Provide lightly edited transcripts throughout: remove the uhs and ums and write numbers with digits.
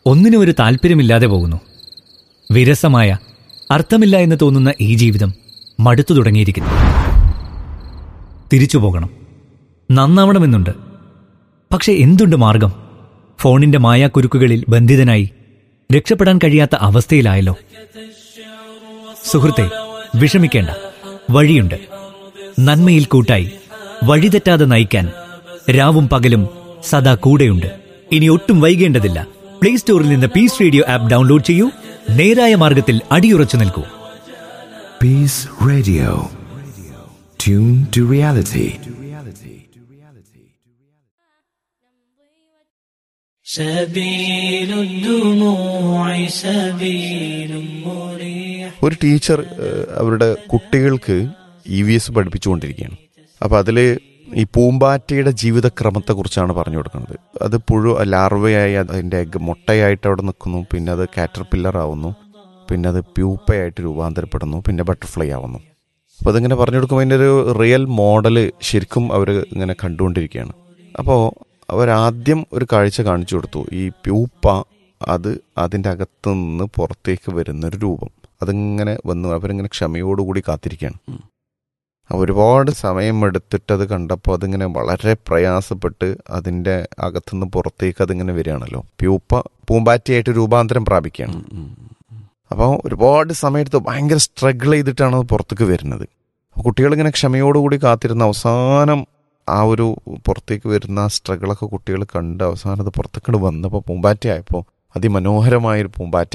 ഒന്നിനും ഒരു താല്പര്യമില്ലാതെ പോകുന്നു. വിരസമായ, അർത്ഥമില്ല എന്ന് തോന്നുന്ന ഈ ജീവിതം മടുത്തു തുടങ്ങിയിരിക്കുന്നു. തിരിച്ചു പോകണം, നന്നാവണമെന്നുണ്ട്. പക്ഷെ എന്തുണ്ട് മാർഗം? ഫോണിന്റെ മായാക്കുരുക്കുകളിൽ ബന്ധിതനായി രക്ഷപ്പെടാൻ കഴിയാത്ത അവസ്ഥയിലായല്ലോ. സുഹൃത്തെ, വിഷമിക്കേണ്ട, വഴിയുണ്ട്. നന്മയിൽ കൂട്ടായി, വഴിതെറ്റാതെ നയിക്കാൻ രാവും പകലും സദാ കൂടെയുണ്ട്. ഇനി ഒട്ടും വൈകേണ്ടതില്ല. പ്ലേ സ്റ്റോറിൽ നിന്ന് പീസ് റേഡിയോ ആപ്പ് ഡൗൺലോഡ് ചെയ്യൂ. നേരായ മാർഗത്തിൽ അടിയുറച്ചു നിൽക്കൂ. Piece radio, tune to reality. ഒരു ടീച്ചർ അവരുടെ കുട്ടികൾക്ക് EVS പഠിപ്പിച്ചുകൊണ്ടിരിക്കുകയാണ്. അപ്പോൾ അതിൽ ഈ പൂമ്പാറ്റയുടെ ജീവിതക്രമത്തെക്കുറിച്ചാണ് പറഞ്ഞു കൊടുക്കുന്നത്. അത് ലാർവയായി അതിൻ്റെ എഗ് മുട്ടയായിട്ട് അവിടെ നിൽക്കുന്നു, പിന്നെ അത് കാറ്റർപില്ലർ ആവുന്നു, പിന്നെ അത് പ്യൂപ്പയായിട്ട് രൂപാന്തരപ്പെടുന്നു, പിന്നെ ബട്ടർഫ്ലൈ ആവുന്നു. അപ്പോൾ അതിങ്ങനെ പറഞ്ഞു കൊടുക്കുമ്പോൾ അതിൻ്റെ ഒരു റിയൽ മോഡല് ശരിക്കും അവർ ഇങ്ങനെ കണ്ടുകൊണ്ടിരിക്കുകയാണ്. അപ്പോൾ അവരാദ്യം ഒരു കാഴ്ച കാണിച്ചു കൊടുത്തു. ഈ പ്യൂപ്പ അത് അതിൻ്റെ അകത്തു നിന്ന് പുറത്തേക്ക് വരുന്നൊരു രൂപം അതിങ്ങനെ വന്നു. അവരിങ്ങനെ ക്ഷമയോടുകൂടി കാത്തിരിക്കുകയാണ്. ഒരുപാട് സമയമെടുത്തിട്ട് അത് കണ്ടപ്പോൾ അതിങ്ങനെ വളരെ പ്രയാസപ്പെട്ട് അതിൻ്റെ അകത്തുനിന്ന് പുറത്തേക്ക് അതിങ്ങനെ വരികയാണല്ലോ. പൂമ്പാറ്റയായിട്ട് രൂപാന്തരം പ്രാപിക്കുകയാണ്. അപ്പോൾ ഒരുപാട് സമയത്ത് ഭയങ്കര സ്ട്രഗിൾ ചെയ്തിട്ടാണ് അത് പുറത്തേക്ക് വരുന്നത്. കുട്ടികളിങ്ങനെ ക്ഷമയോടുകൂടി കാത്തിരുന്ന അവസാനം ആ ഒരു പുറത്തേക്ക് വരുന്ന ആ സ്ട്രഗിളൊക്കെ കുട്ടികൾ കണ്ട് അവസാനം അത് പുറത്തേക്ക് വന്നപ്പോൾ പൂമ്പാറ്റയായപ്പോൾ അതിമനോഹരമായൊരു പൂമ്പാറ്റ,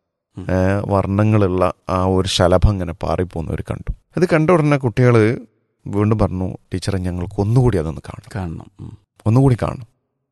വർണ്ണങ്ങളുള്ള ആ ഒരു ശലഭം ഇങ്ങനെ പാറിപ്പോകുന്നവർ കണ്ടു. അത് കണ്ട ഉടനെ കുട്ടികൾ വീണ്ടും പറഞ്ഞു, ടീച്ചറെ ഞങ്ങൾക്ക് ഒന്നുകൂടി അതൊന്ന് കാണണം, ഒന്നുകൂടി കാണണം.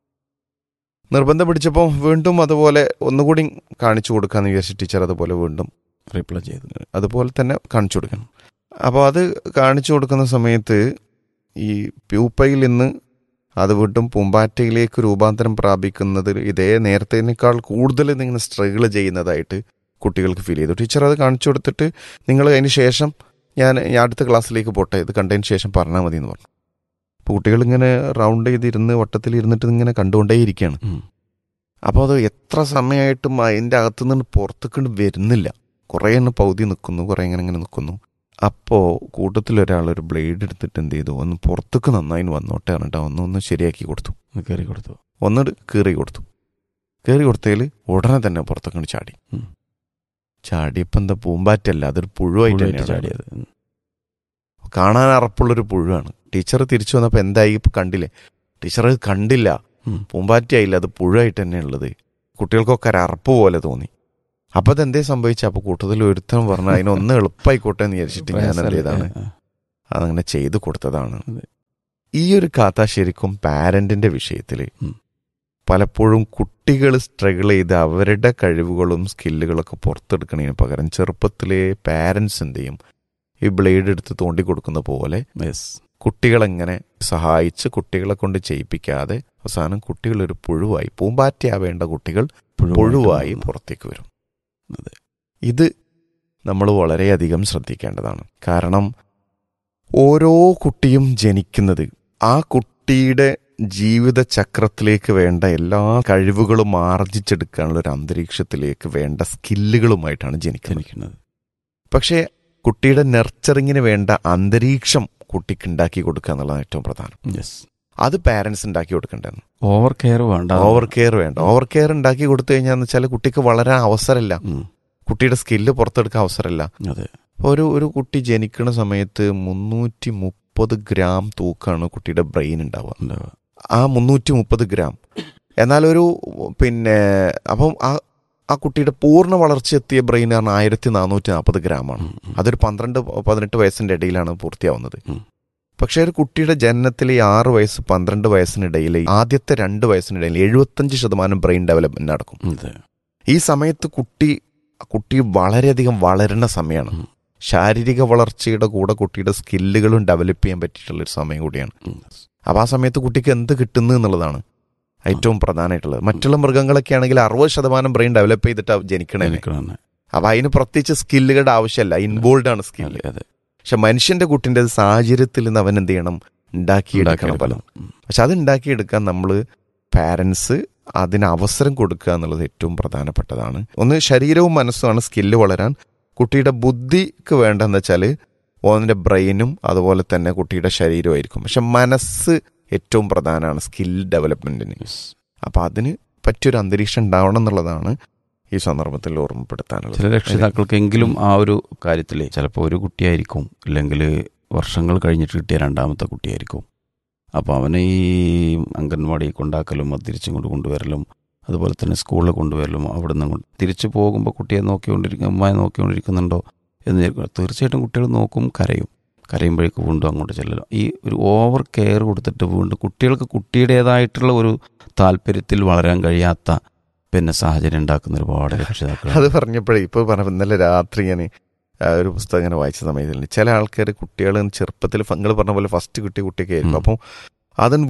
നിർബന്ധം പിടിച്ചപ്പോൾ വീണ്ടും അതുപോലെ ഒന്നുകൂടി കാണിച്ചു കൊടുക്കാമെന്ന് വിചാരിച്ചു ടീച്ചർ അതുപോലെ വീണ്ടും റിപ്ലൈ ചെയ്തു. അതുപോലെ തന്നെ കാണിച്ചു കൊടുക്കണം. അപ്പോൾ അത് കാണിച്ചു കൊടുക്കുന്ന സമയത്ത് ഈ പ്യൂപ്പയിൽ നിന്ന് അത് വീണ്ടും പൂമ്പാറ്റയിലേക്ക് രൂപാന്തരം പ്രാപിക്കുന്നത് ഇതേ നേരത്തേനേക്കാൾ കൂടുതൽ നിങ്ങൾ സ്ട്രഗിൾ ചെയ്യുന്നതായിട്ട് കുട്ടികൾക്ക് ഫീൽ ചെയ്തു. ടീച്ചർ അത് കാണിച്ചു കൊടുത്തിട്ട് നിങ്ങൾ അതിന് ശേഷം ഞാൻ അടുത്ത ക്ലാസ്സിലേക്ക് പോട്ടെ, ഇത് കണ്ടതിന് ശേഷം പറഞ്ഞാൽ മതി എന്ന് പറഞ്ഞു. അപ്പോൾ കുട്ടികളിങ്ങനെ റൗണ്ട് ചെയ്തിരുന്ന് വട്ടത്തിലിരുന്നിട്ട് ഇങ്ങനെ കണ്ടുകൊണ്ടേയിരിക്കുകയാണ്. അപ്പോൾ അത് എത്ര സമയമായിട്ടും അതിൻ്റെ അകത്തുനിന്ന് പുറത്തേക്ക് വരുന്നില്ല. കുറേ എണ്ണം പകുതി നിൽക്കുന്നു, കുറേ ഇങ്ങനെ നിൽക്കുന്നു. അപ്പോൾ കൂട്ടത്തിലൊരാളൊരു ബ്ലേഡ് എടുത്തിട്ട് എന്ത് ചെയ്തു, ഒന്ന് പുറത്തേക്ക് നന്നായി വന്നോട്ടെ പറഞ്ഞിട്ട് ഒന്ന് ശരിയാക്കി കൊടുത്തു. ഒന്ന് കീറി കൊടുത്തതിൽ ഉടനെ തന്നെ പുറത്തേക്ക് ചാടിയപ്പോൾ എന്താ പൂമ്പാറ്റല്ല, അതൊരു പുഴുവായിട്ട് തന്നെയാണ് ചാടിയത്. കാണാൻ അറപ്പുള്ളൊരു പുഴുവാണ്. ടീച്ചർ തിരിച്ചു വന്നപ്പോൾ എന്തായി ഇപ്പം കണ്ടില്ലേ? ടീച്ചർ കണ്ടില്ല, പൂമ്പാറ്റയായില്ല, അത് പുഴുവായിട്ട് തന്നെ ഉള്ളത്. കുട്ടികൾക്കൊക്കെ ഒരു അറപ്പ് പോലെ തോന്നി. അപ്പം അതെന്തേ സംഭവിച്ച? അപ്പോൾ കൂട്ടത്തിൽ ഒരുത്തം പറഞ്ഞാൽ അതിനൊന്ന് എളുപ്പമായിക്കോട്ടെ എന്ന് വിചാരിച്ചിട്ട് ഞാൻ എന്ത് ചെയ്താണ് അതങ്ങനെ ചെയ്തു കൊടുത്തതാണ്. ഈ ഒരു കഥ ശരിക്കും പാരന്റിന്റെ വിഷയത്തിൽ പലപ്പോഴും കുട്ടികൾ സ്ട്രഗിൾ ചെയ്ത് അവരുടെ കഴിവുകളും സ്കില്ലുകളൊക്കെ പുറത്തെടുക്കുന്നതിന് പകരം ചെറുപ്പത്തിലെ പാരൻസ് എന്ത് ചെയ്യും, ഈ ബ്ലേഡ് എടുത്ത് തോണ്ടി കൊടുക്കുന്ന പോലെ കുട്ടികളെങ്ങനെ സഹായിച്ച് കുട്ടികളെ കൊണ്ട് ചെയ്യിപ്പിക്കാതെ അവസാനം കുട്ടികളൊരു പുഴുവായി, പൂമ്പാറ്റയാവേണ്ട കുട്ടികൾ പുഴുവായി പുറത്തേക്ക് വരും. ഇത് നമ്മൾ വളരെയധികം ശ്രദ്ധിക്കേണ്ടതാണ്. കാരണം ഓരോ കുട്ടിയും ജനിക്കുന്നത് ആ കുട്ടിയുടെ ജീവിത ചക്രത്തിലേക്ക് വേണ്ട എല്ലാ കഴിവുകളും ആർജിച്ചെടുക്കാനുള്ള ഒരു അന്തരീക്ഷത്തിലേക്ക് വേണ്ട സ്കില്ലുകളുമായിട്ടാണ് ജനിക്കുന്നത്. പക്ഷേ കുട്ടിയുടെ നെർച്ചറിങ്ങിന് വേണ്ട അന്തരീക്ഷം കുട്ടിക്ക് ഉണ്ടാക്കി കൊടുക്കുക എന്നുള്ളതാണ് ഏറ്റവും പ്രധാനം. അത് പാരൻസ് ഉണ്ടാക്കി കൊടുക്കേണ്ടതാണ്. ഓവർ കെയർ വേണ്ട. ഓവർ കെയർ ഉണ്ടാക്കി കൊടുത്തു കഴിഞ്ഞാന്ന് വെച്ചാൽ കുട്ടിക്ക് വളരാൻ അവസരമില്ല, കുട്ടിയുടെ സ്കില്ല് പുറത്തെടുക്കാൻ അവസരമില്ല. ഒരു കുട്ടി ജനിക്കുന്ന സമയത്ത് 330 ഗ്രാം തൂക്കാണ് കുട്ടിയുടെ ബ്രെയിൻ ഉണ്ടാവുക. ആ 330 ഗ്രാം എന്നാൽ അപ്പം ആ കുട്ടിയുടെ പൂർണ്ണ വളർച്ച എത്തിയ ബ്രെയിൻ ആണ് 1440 ഗ്രാമാണ്. അതൊരു 12-18 വയസ്സിന്റെ ഇടയിലാണ് പൂർത്തിയാവുന്നത്. പക്ഷേ ഒരു കുട്ടിയുടെ ജനനത്തിലെ 6 വയസ്സ് 12 വയസ്സിനിടയിൽ ആദ്യത്തെ 2 വയസ്സിനിടയിൽ 75% ബ്രെയിൻ ഡെവലപ്മെന്റ് നടക്കും. ഈ സമയത്ത് കുട്ടി വളരെയധികം വളരുന്ന സമയമാണ്. ശാരീരിക വളർച്ചയുടെ കൂടെ കുട്ടിയുടെ സ്കില്ലുകളും ഡെവലപ്പ് ചെയ്യാൻ പറ്റിയിട്ടുള്ളൊരു സമയം കൂടിയാണ്. അപ്പോൾ ആ സമയത്ത് കുട്ടിക്ക് എന്ത് കിട്ടുന്നു എന്നുള്ളതാണ് ഏറ്റവും പ്രധാനമായിട്ടുള്ളത്. മറ്റുള്ള മൃഗങ്ങളൊക്കെ ആണെങ്കിൽ 60% ബ്രെയിൻ ഡെവലപ്പ് ചെയ്തിട്ട് ജനിക്കണേ. അപ്പോൾ അതിന് പ്രത്യേകിച്ച് സ്കില്ലുകളുടെ ആവശ്യമല്ല, ഇൻവോൾവ് ആണ് സ്കില്ല്. പക്ഷെ മനുഷ്യന്റെ കുട്ടിൻ്റെ സാഹചര്യത്തിൽ നിന്ന് അവൻ എന്ത് ചെയ്യണം, ഉണ്ടാക്കിയെടുക്കണം പലതും. പക്ഷെ അത് ഉണ്ടാക്കിയെടുക്കാൻ നമ്മൾ പാരൻസ് അതിന് അവസരം കൊടുക്കുക എന്നുള്ളത് ഏറ്റവും പ്രധാനപ്പെട്ടതാണ്. ഒന്ന് ശരീരവും മനസ്സുമാണ് സ്കില്ല് വളരാൻ. കുട്ടിയുടെ ബുദ്ധിക്ക് വേണ്ടതെന്ന് വെച്ചാൽ ഓൻ്റെ ബ്രെയിനും അതുപോലെ തന്നെ കുട്ടിയുടെ ശരീരമായിരിക്കും. പക്ഷെ മനസ്സ് ഏറ്റവും പ്രധാനമാണ് സ്കിൽ ഡെവലപ്മെൻറ്റിന്. അപ്പോൾ അതിന് പറ്റിയൊരു അന്തരീക്ഷം ഉണ്ടാവണം എന്നുള്ളതാണ് ഈ സന്ദർഭത്തിൽ ഓർമ്മപ്പെടുത്താനുള്ളത്. ചില രക്ഷിതാക്കൾക്കെങ്കിലും ആ ഒരു കാര്യത്തിൽ ചിലപ്പോൾ ഒരു കുട്ടിയായിരിക്കും, അല്ലെങ്കിൽ വർഷങ്ങൾ കഴിഞ്ഞിട്ട് കിട്ടിയ രണ്ടാമത്തെ കുട്ടിയായിരിക്കും. അപ്പോൾ അവനെ ഈ അംഗൻവാടി കൊണ്ടാക്കലും അത് തിരിച്ചും കൊണ്ട് കൊണ്ടുവരലും അതുപോലെ തന്നെ സ്കൂളിൽ കൊണ്ടുവരലും അവിടെ നിന്ന് തിരിച്ചു പോകുമ്പോൾ കുട്ടിയെ അമ്മയെ നോക്കിക്കൊണ്ടിരിക്കുന്നുണ്ടോ എന്ന് തീർച്ചയായിട്ടും കുട്ടികൾ നോക്കും, കരയുമ്പോഴേക്കും വീണ്ടും അങ്ങോട്ട് ചെല്ലലും. ഈ ഒരു ഓവർ കെയർ കൊടുത്തിട്ട് വീണ്ടും കുട്ടികൾക്ക് കുട്ടിയുടേതായിട്ടുള്ള ഒരു താല്പര്യത്തിൽ വളരാൻ കഴിയാത്ത സാഹചര്യം ഉണ്ടാക്കുന്ന ഒരുപാട് രക്ഷിതാക്കൾ. അത് പറഞ്ഞപ്പോഴേ ഇപ്പോൾ പറഞ്ഞപ്പോൾ ഇന്നലെ രാത്രി ഞാൻ ഒരു പുസ്തകം ഇങ്ങനെ വായിച്ച സമയത്തിൽ ചില ആൾക്കാർ കുട്ടികൾ ചെറുപ്പത്തിൽ നിങ്ങൾ പറഞ്ഞ പോലെ ഫസ്റ്റ് കുട്ടിയൊക്കെ ആയിരിക്കും. അപ്പം അതിന്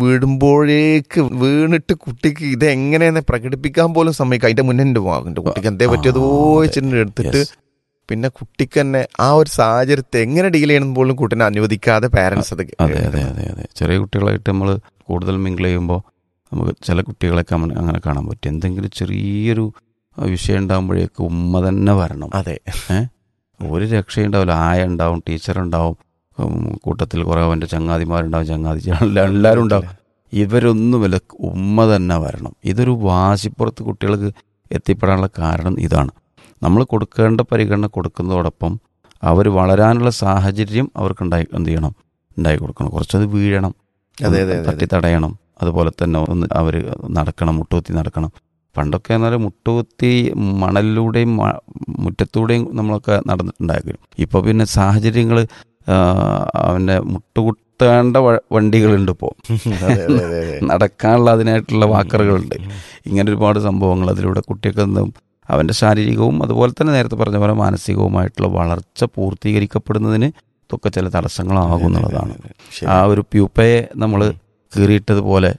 വീണിട്ട് കുട്ടിക്ക് ഇത് എങ്ങനെയെന്ന് പ്രകടിപ്പിക്കാൻ പോലും സമ്മതിക്കും. അതിന്റെ മുന്നേ എൻ്റെ കുട്ടിക്ക് എന്തേ പറ്റിയതോ വെച്ചിട്ട് എടുത്തിട്ട് പിന്നെ കുട്ടിക്ക് തന്നെ ആ ഒരു സാഹചര്യത്തെ എങ്ങനെ ഡീൽ ചെയ്യണം പോലും കുട്ടീനെ അനുവദിക്കാതെ പാരൻസ് അത്. അതെ അതെ അതെ അതെ ചെറിയ കുട്ടികളായിട്ട് നമ്മൾ കൂടുതൽ മിങ്കിൾ ചെയ്യുമ്പോൾ നമുക്ക് ചില കുട്ടികളൊക്കെ അങ്ങനെ കാണാൻ പറ്റും. എന്തെങ്കിലും ചെറിയൊരു വിഷയം ഉണ്ടാകുമ്പോഴേക്കും ഉമ്മ തന്നെ വരണം. അതെ, ഒരു രക്ഷയുണ്ടാവില്ല. ആയ ഉണ്ടാവും, ടീച്ചറുണ്ടാവും, കൂട്ടത്തിൽ കുറേ അവൻ്റെ ചങ്ങാതിമാരുണ്ടാവും, എല്ലാവരും ഉണ്ടാവും. ഇവരൊന്നുമില്ല, ഉമ്മ തന്നെ വരണം. ഇതൊരു വാശിപ്പുറത്ത് കുട്ടികൾക്ക് എത്തിപ്പെടാനുള്ള കാരണം ഇതാണ്. നമ്മൾ കൊടുക്കേണ്ട പരിഗണന കൊടുക്കുന്നതോടൊപ്പം അവർ വളരാനുള്ള സാഹചര്യം അവർക്ക് ഉണ്ടായി കൊടുക്കണം. കുറച്ചത് വീഴണം, തട്ടി തടയണം. അതുപോലെ തന്നെ ഒന്ന് അവർ നടക്കണം, മുട്ടുകുത്തി നടക്കണം. പണ്ടൊക്കെ എന്നാൽ മുട്ടുകുത്തി മണലിലൂടെയും മുറ്റത്തൂടെയും നമ്മളൊക്കെ നടന്നിട്ടുണ്ടായിരിക്കും. ഇപ്പോൾ പിന്നെ സാഹചര്യങ്ങൾ അവൻ്റെ മുട്ടുകുത്തേണ്ട വണ്ടികളുണ്ട്. ഇപ്പോൾ നടക്കാനുള്ള അതിനായിട്ടുള്ള വാക്കറുകളുണ്ട്. ഇങ്ങനെ ഒരുപാട് സംഭവങ്ങൾ അതിലൂടെ കുട്ടികൾക്ക് അവൻ്റെ ശാരീരികവും അതുപോലെ തന്നെ നേരത്തെ പറഞ്ഞ പോലെ മാനസികവുമായിട്ടുള്ള വളർച്ച പൂർത്തീകരിക്കപ്പെടുന്നതിന് ഇതൊക്കെ ചില തടസ്സങ്ങളാകും എന്നുള്ളതാണ്. ആ ഒരു പ്യൂപ്പയെ നമ്മൾ കീറിയിട്ടതുപോലെ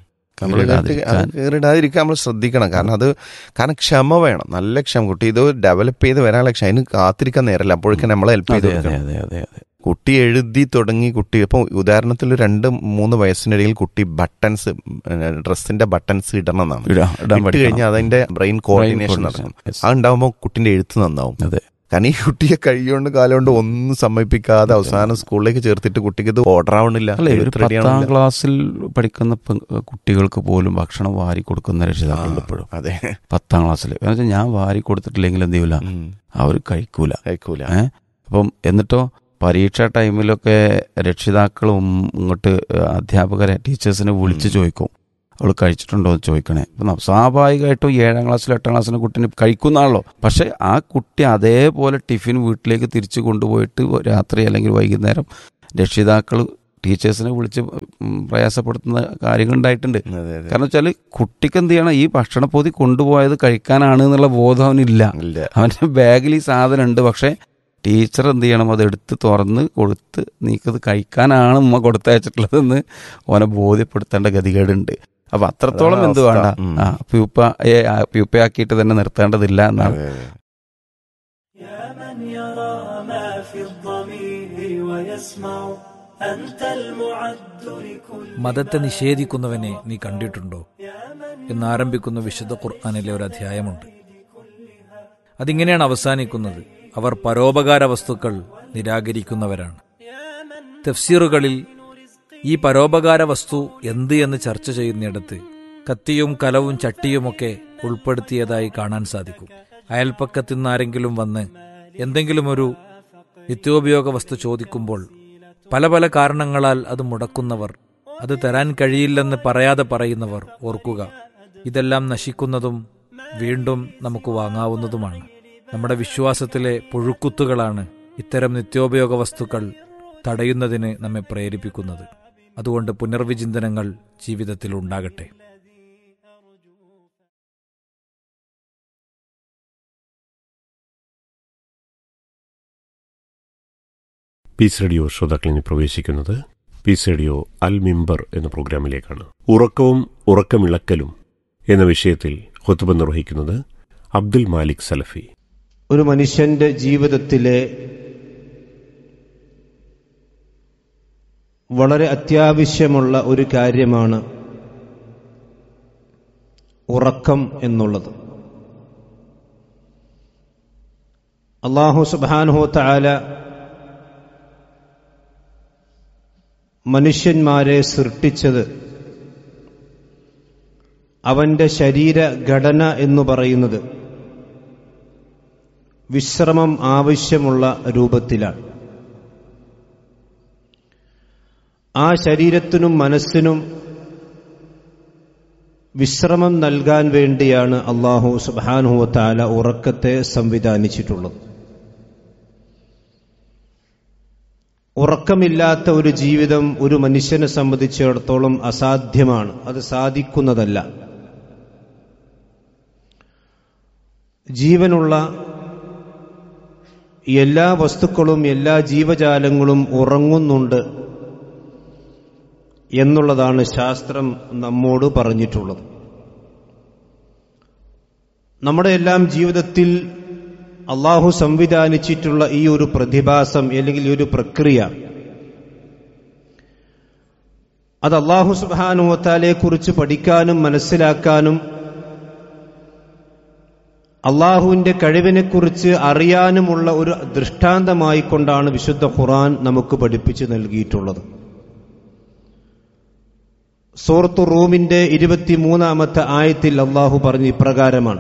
കീറിടാതിരിക്കാൻ നമ്മൾ ശ്രദ്ധിക്കണം. കാരണം ക്ഷമ വേണം, നല്ല ക്ഷമ. കുട്ടി ഇത് ഡെവലപ്പ് ചെയ്ത് വരാനുള്ള ക്ഷമ, അതിന് കാത്തിരിക്കാൻ നേരമല്ല. അപ്പോഴേക്കും നമ്മളെ ഹെൽപ്പ് ചെയ്ത് കുട്ടി എഴുതി തുടങ്ങി. കുട്ടി ഇപ്പോൾ ഉദാഹരണത്തിൽ 2-3 വയസ്സിനിടയിൽ കുട്ടി ബട്ടൺസ്, ഡ്രസ്സിന്റെ ബട്ടൺസ് ഇടണം എന്നാണ്. ഇട്ട് കഴിഞ്ഞാൽ അതിന്റെ ബ്രെയിൻ കോർഡിനേഷൻ നടക്കും. അതുണ്ടാവുമ്പോൾ കുട്ടിന്റെ എഴുത്ത് നന്നാവും. കാരണം ഈ കുട്ടിയെ കൈകൊണ്ട് കാലുകൊണ്ട് ഒന്നും സമ്മതിപ്പിക്കാതെ അവസാനം സ്കൂളിലേക്ക് ചേർത്തിട്ട് കുട്ടിക്ക് ഇത് ഓർഡർ ആവണില്ല. 10ാം ക്ലാസ്സിൽ പഠിക്കുന്ന കുട്ടികൾക്ക് പോലും ഭക്ഷണം വാരി കൊടുക്കുന്ന രക്ഷിതാക്കളുണ്ട് ഇപ്പോഴും. അതെ, 10ാം ക്ലാസ്സിൽ. കാരണം ഞാൻ വാരി കൊടുത്തിട്ടില്ലെങ്കിൽ എന്ത് ചെയ്യൂല, അവർ കഴിക്കൂല. അപ്പം എന്നിട്ടോ പരീക്ഷാ ടൈമിലൊക്കെ രക്ഷിതാക്കളും ഇങ്ങോട്ട് അധ്യാപകരെ, ടീച്ചേഴ്സിനെ വിളിച്ച് ചോദിക്കും, അവൾ കഴിച്ചിട്ടുണ്ടോ എന്ന് ചോദിക്കണേ. അപ്പം സ്വാഭാവികമായിട്ടും 7ാം ക്ലാസ്സിലും 8ാം ക്ലാസ്സിലും കുട്ടീനെ കഴിക്കുന്നതാണല്ലോ. പക്ഷെ ആ കുട്ടി അതേപോലെ ടിഫിൻ വീട്ടിലേക്ക് തിരിച്ചു കൊണ്ടുപോയിട്ട് രാത്രി അല്ലെങ്കിൽ വൈകുന്നേരം രക്ഷിതാക്കൾ ടീച്ചേഴ്സിനെ വിളിച്ച് പ്രയാസപ്പെടുത്തുന്ന കാര്യങ്ങളുണ്ടായിട്ടുണ്ട്. കാരണം വെച്ചാൽ കുട്ടിക്ക് എന്ത് ചെയ്യണം, ഈ ഭക്ഷണപ്പൊതി കൊണ്ടുപോയത് കഴിക്കാനാണ് എന്നുള്ള ബോധം അവനില്ല. അവൻ്റെ ബാഗിൽ ഈ സാധനം ഉണ്ട്, പക്ഷേ ടീച്ചർ എന്ത് ചെയ്യണം, അതെടുത്ത് തുറന്ന് കൊടുത്ത് നീക്കത് കഴിക്കാനാണ് ഉമ്മ കൊടുത്തയച്ചിട്ടുള്ളതെന്ന് ഓനെ ബോധ്യപ്പെടുത്തേണ്ട ഗതികേടുണ്ട്. അപ്പൊ അത്രത്തോളം എന്ത് വേണ്ട, പ്യൂപ്പയാക്കിയിട്ട് തന്നെ നിർത്തേണ്ടതില്ല എന്നാണ്. മതത്തെ നിഷേധിക്കുന്നവനെ നീ കണ്ടിട്ടുണ്ടോ എന്നാരംഭിക്കുന്ന വിശുദ്ധ ഖുർആനിലെ ഒരു അധ്യായമുണ്ട്. അതിങ്ങനെയാണ് അവസാനിക്കുന്നത്: അവർ പരോപകാര വസ്തുക്കൾ നിരാകരിക്കുന്നവരാണ്. തഫ്സീറുകളിൽ ഈ പരോപകാര വസ്തു എന്ത് എന്ന് ചർച്ച ചെയ്യുന്നിടത്ത് കത്തിയും കലവും ചട്ടിയുമൊക്കെ ഉൾപ്പെടുത്തിയതായി കാണാൻ സാധിക്കും. അയൽപ്പക്കത്തു നിന്നാരെങ്കിലും വന്ന് എന്തെങ്കിലും ഒരു നിത്യോപയോഗ വസ്തു ചോദിക്കുമ്പോൾ പല പല കാരണങ്ങളാൽ അത് മുടക്കുന്നവർ, അത് തരാൻ കഴിയില്ലെന്ന് പറയാതെ പറയുന്നവർ, ഓർക്കുക, ഇതെല്ലാം നശിക്കുന്നതും വീണ്ടും നമുക്ക് വാങ്ങാവുന്നതുമാണ്. നമ്മുടെ വിശ്വാസത്തിലെ പുഴുക്കുത്തുകളാണ് ഇത്തരം നിത്യോപയോഗ വസ്തുക്കൾ തടയുന്നതിന് നമ്മെ പ്രേരിപ്പിക്കുന്നത്. അതുകൊണ്ട് പുനർവിചിന്തനങ്ങൾ ജീവിതത്തിൽ ഉണ്ടാകട്ടെ. പീസ് റേഡിയോ ശ്രോതാക്കളിന് പ്രവേശിക്കുന്നത് പീസ് റേഡിയോ അൽ മിമ്പർ എന്ന പ്രോഗ്രാമിലേക്കാണ്. ഉറക്കവും ഉറക്കമിളക്കലും എന്ന വിഷയത്തിൽ ഖുത്ബ നിർവഹിക്കുന്നത് അബ്ദുൽ മാലിക് സലഫി. ഒരു മനുഷ്യന്റെ ജീവിതത്തിലെ വളരെ അത്യാവശ്യമുള്ള ഒരു കാര്യമാണ് ഉറക്കം എന്നുള്ളത്. അല്ലാഹു സുബ്ഹാനഹു വ തആല മനുഷ്യന്മാരെ സൃഷ്ടിച്ചത് അവന്റെ ശരീരഘടന എന്ന് പറയുന്നത് വിശ്രമം ആവശ്യമുള്ള രൂപത്തിലാണ്. ആ ശരീരത്തിനും മനസ്സിനും വിശ്രമം നൽകാൻ വേണ്ടിയാണ് അല്ലാഹു സുബ്ഹാനഹു വ തആല ഉറക്കത്തെ സംവിധാനിച്ചിട്ടുള്ളത്. ഉറക്കമില്ലാത്ത ഒരു ജീവിതം ഒരു മനുഷ്യനെ സംബന്ധിച്ചിടത്തോളം അസാധ്യമാണ്, അത് സാധിക്കുന്നതല്ല. ജീവനുള്ള എല്ലാ വസ്തുക്കളും എല്ലാ ജീവജാലങ്ങളും ഉറങ്ങുന്നുണ്ട് എന്നുള്ളതാണ് ശാസ്ത്രം നമ്മോട് പറഞ്ഞിട്ടുള്ളത്. നമ്മുടെ എല്ലാം ജീവിതത്തിൽ അള്ളാഹു സംവിധാനിച്ചിട്ടുള്ള ഈ ഒരു പ്രതിഭാസം അല്ലെങ്കിൽ ഈ ഒരു പ്രക്രിയ, അത് അള്ളാഹു സുബ്ഹാനഹു വ തആലയെ കുറിച്ച് പഠിക്കാനും മനസ്സിലാക്കാനും അള്ളാഹുവിന്റെ കഴിവിനെക്കുറിച്ച് അറിയാനുമുള്ള ഒരു ദൃഷ്ടാന്തമായിക്കൊണ്ടാണ് വിശുദ്ധ ഖുർആൻ നമുക്ക് പഠിപ്പിച്ചു നൽകിയിട്ടുള്ളത്. സൂറത്തു റൂമിന്റെ 23-ാമത്തെ ആയത്തിൽ അള്ളാഹു പറഞ്ഞ ഇപ്രകാരമാണ്: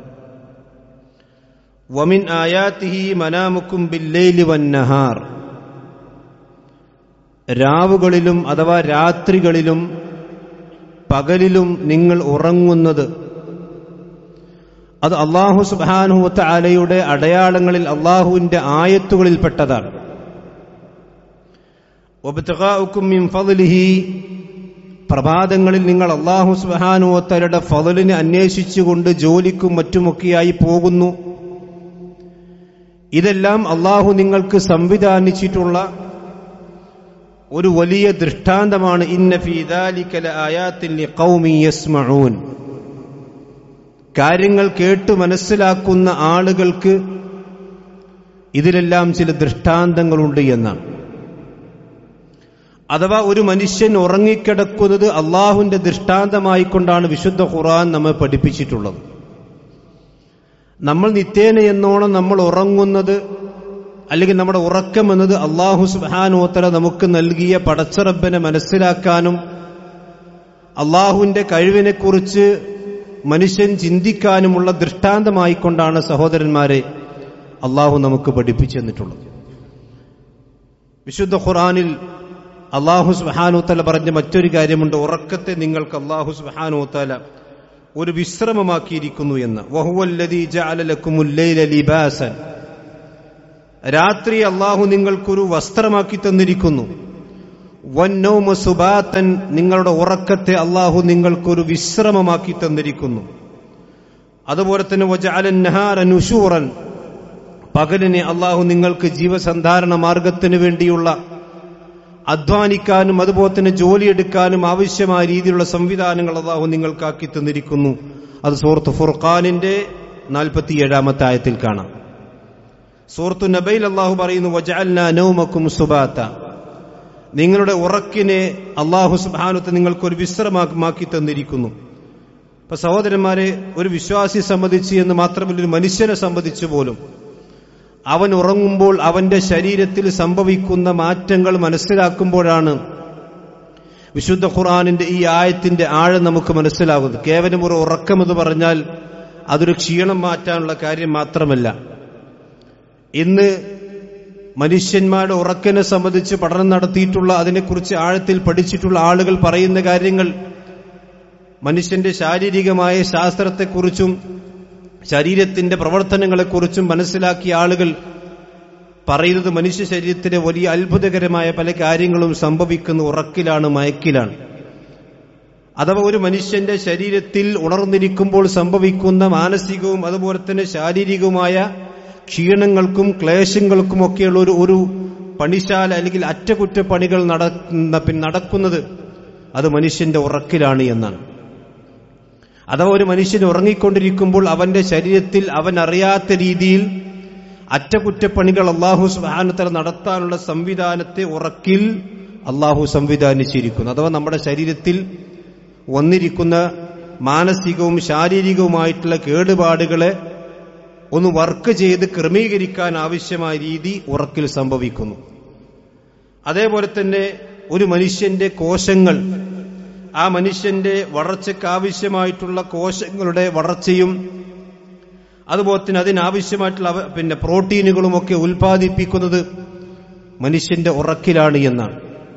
വമിൻ ആയാതിഹി മനാമുക്കും ബില്ലൈലി വന്നഹാർ. രാവുകളിലും അഥവാ രാത്രികളിലും പകലിലും നിങ്ങൾ ഉറങ്ങുന്നത് അത് അല്ലാഹു സുബ്ഹാനഹു വ തആലയുടെ അടയാളങ്ങളിൽ അല്ലാഹുവിന്റെ ആയത്തുകളിൽപ്പെട്ടതാണ്. വബ്തഗാഉകും മിൻ ഫളിഹി. പ്രഭാതങ്ങളിൽ നിങ്ങൾ അല്ലാഹു സുബ്ഹാനഹു വ തആലയുടെ ഫളിനെ അന്വേഷിച്ചുകൊണ്ട് ജോലിക്കും മറ്റുമൊക്കെയായി പോകുന്നു. ഇതെല്ലാം അല്ലാഹു നിങ്ങൾക്ക് സംവിധാനിച്ചിട്ടുള്ള ഒരു വലിയ ദൃഷ്ടാന്തമാണ്. ഇന്ന ഫീ ദാലിക ലആയാത്തിൻ ലിഖൗമിൻ യസ്മഊൻ. കാര്യങ്ങൾ കേട്ട് മനസ്സിലാക്കുന്ന ആളുകൾക്ക് ഇതിലെല്ലാം ചില ദൃഷ്ടാന്തങ്ങളുണ്ട് എന്നാണ്. അഥവാ ഒരു മനുഷ്യൻ ഉറങ്ങിക്കിടക്കുന്നത് അള്ളാഹുവിന്റെ ദൃഷ്ടാന്തമായിക്കൊണ്ടാണ് വിശുദ്ധ ഖുർആൻ നമ്മെ പഠിപ്പിച്ചിട്ടുള്ളത്. നമ്മൾ നിത്യേന എന്നോണം നമ്മൾ ഉറങ്ങുന്നത് അല്ലെങ്കിൽ നമ്മുടെ ഉറക്കം എന്നത് അല്ലാഹു സുബ്ഹാനഹു വ തആല നമുക്ക് നൽകിയ പടച്ചറബ്ബിനെ മനസ്സിലാക്കാനും അള്ളാഹുവിന്റെ കഴിവിനെക്കുറിച്ച് മനുഷ്യൻ ചിന്തിക്കാനുമുള്ള ദൃഷ്ടാന്തമായിക്കൊണ്ടാണ് സഹോദരന്മാരെ അള്ളാഹു നമുക്ക് പഠിപ്പിച്ചു തന്നിട്ടുള്ളത്. വിശുദ്ധ ഖുർആനിൽ അല്ലാഹു സുബ്ഹാനഹു വ തആല പറഞ്ഞ മറ്റൊരു കാര്യമുണ്ട്: ഉറക്കത്തെ നിങ്ങൾക്ക് അല്ലാഹു സുബ്ഹാനഹു വ തആല ഒരു വിശ്രമമാക്കിയിരിക്കുന്നു എന്ന്. വഹുവല്ലദീ ജഅല ലക്കുമുൽ ലൈല ലിബാസൻ. രാത്രി അല്ലാഹു നിങ്ങൾക്കൊരു വസ്ത്രമാക്കി തന്നിരിക്കുന്നു. വന്നൗമ സുബാതൻ. നിങ്ങളുടെ ഉറക്കത്തെ അല്ലാഹു നിങ്ങൾക്കൊരു വിശ്രമമാക്കി തന്നിരിക്കുന്നു. അതുപോലെ തന്നെ വജഅലൻ നഹാര നുശൂറൻ. പകലിനെ അല്ലാഹു നിങ്ങൾക്ക് ജീവസന്ധാരണ മാർഗത്തിന് വേണ്ടിയുള്ള അധ്വാനിക്കാനും അതുപോലെ തന്നെ ജോലിയെടുക്കാനും ആവശ്യമായ രീതിയിലുള്ള സംവിധാനങ്ങൾ അല്ലാഹു നിങ്ങൾക്കാക്കി തന്നിരിക്കുന്നു. അത് സൂറത്ത് ഫുർഖാനിന്റെ 47-ാമത്തെ ആയത്തിൽ കാണാം. സൂറത്തു നബയിൽ അല്ലാഹു പറയുന്നു: വജഅൽനാ നൗമക്കും സുബാത. നിങ്ങളുടെ ഉറക്കിനെ അല്ലാഹു സുബ്ഹാനഹു വ തആല നിങ്ങൾക്കൊരു വിശ്രമമാക്കി തന്നിരിക്കുന്നു. അപ്പൊ സഹോദരന്മാരെ, ഒരു വിശ്വാസിയെ സംബന്ധിച്ച് എന്ന് മാത്രമല്ല, ഒരു മനുഷ്യനെ സംബന്ധിച്ച് പോലും അവൻ ഉറങ്ങുമ്പോൾ അവന്റെ ശരീരത്തിൽ സംഭവിക്കുന്ന മാറ്റങ്ങൾ മനസ്സിലാക്കുമ്പോഴാണ് വിശുദ്ധ ഖുർആനിന്റെ ഈ ആയത്തിന്റെ ആഴം നമുക്ക് മനസ്സിലാകുന്നത്. കേവലം ഒരു ഉറക്കമെന്ന് പറഞ്ഞാൽ അതൊരു ക്ഷീണം മാറ്റാനുള്ള കാര്യം മാത്രമല്ല. ഇന്ന് മനുഷ്യന്മാരുടെ ഉറക്കിനെ സംബന്ധിച്ച് പഠനം നടത്തിയിട്ടുള്ള, അതിനെക്കുറിച്ച് ആഴത്തിൽ പഠിച്ചിട്ടുള്ള ആളുകൾ പറയുന്ന കാര്യങ്ങൾ മനുഷ്യന്റെ ശാരീരികമായ ശാസ്ത്രത്തെക്കുറിച്ചും ശരീരത്തിന്റെ പ്രവർത്തനങ്ങളെക്കുറിച്ചും മനസ്സിലാക്കിയ ആളുകൾ പറയുന്നത് മനുഷ്യ ശരീരത്തിലെ വലിയ അത്ഭുതകരമായ പല കാര്യങ്ങളും സംഭവിക്കുന്ന ഉറക്കിലാണ്, മയക്കിലാണ്. അഥവാ ഒരു മനുഷ്യന്റെ ശരീരത്തിൽ ഉണർന്നിരിക്കുമ്പോൾ സംഭവിക്കുന്ന മാനസികവും അതുപോലെ തന്നെ ശാരീരികവുമായ ക്ഷീണങ്ങൾക്കും ക്ലേശങ്ങൾക്കുമൊക്കെയുള്ള ഒരു പണിശാല അല്ലെങ്കിൽ അറ്റകുറ്റപ്പണികൾ നടക്കുന്നത് അത് മനുഷ്യന്റെ ഉറക്കിലാണ് എന്നാണ്. അഥവാ ഒരു മനുഷ്യൻ ഉറങ്ങിക്കൊണ്ടിരിക്കുമ്പോൾ അവന്റെ ശരീരത്തിൽ അവൻ അറിയാത്ത രീതിയിൽ അറ്റകുറ്റപ്പണികൾ അല്ലാഹു സുബ്ഹാനഹു വ തആല നടത്താനുള്ള സംവിധാനത്തെ ഉറക്കിൽ അല്ലാഹു സംവിധാനിച്ചിരിക്കുന്നു. അഥവാ നമ്മുടെ ശരീരത്തിൽ വന്നിരിക്കുന്ന മാനസികവും ശാരീരികവുമായിട്ടുള്ള കേടുപാടുകളെ ഒന്ന് വർക്ക് ചെയ്ത് ക്രമീകരിക്കാൻ ആവശ്യമായ രീതി ഉറക്കിൽ സംഭവിക്കുന്നു. അതേപോലെ തന്നെ ഒരു മനുഷ്യന്റെ കോശങ്ങൾ, ആ മനുഷ്യന്റെ വളർച്ചയ്ക്ക് ആവശ്യമായിട്ടുള്ള കോശങ്ങളുടെ വളർച്ചയും അതുപോലെ തന്നെ അതിനാവശ്യമായിട്ടുള്ള പ്രോട്ടീനുകളുമൊക്കെ ഉൽപ്പാദിപ്പിക്കുന്നത് മനുഷ്യന്റെ ഉറക്കിലാണ് എന്നാണ്.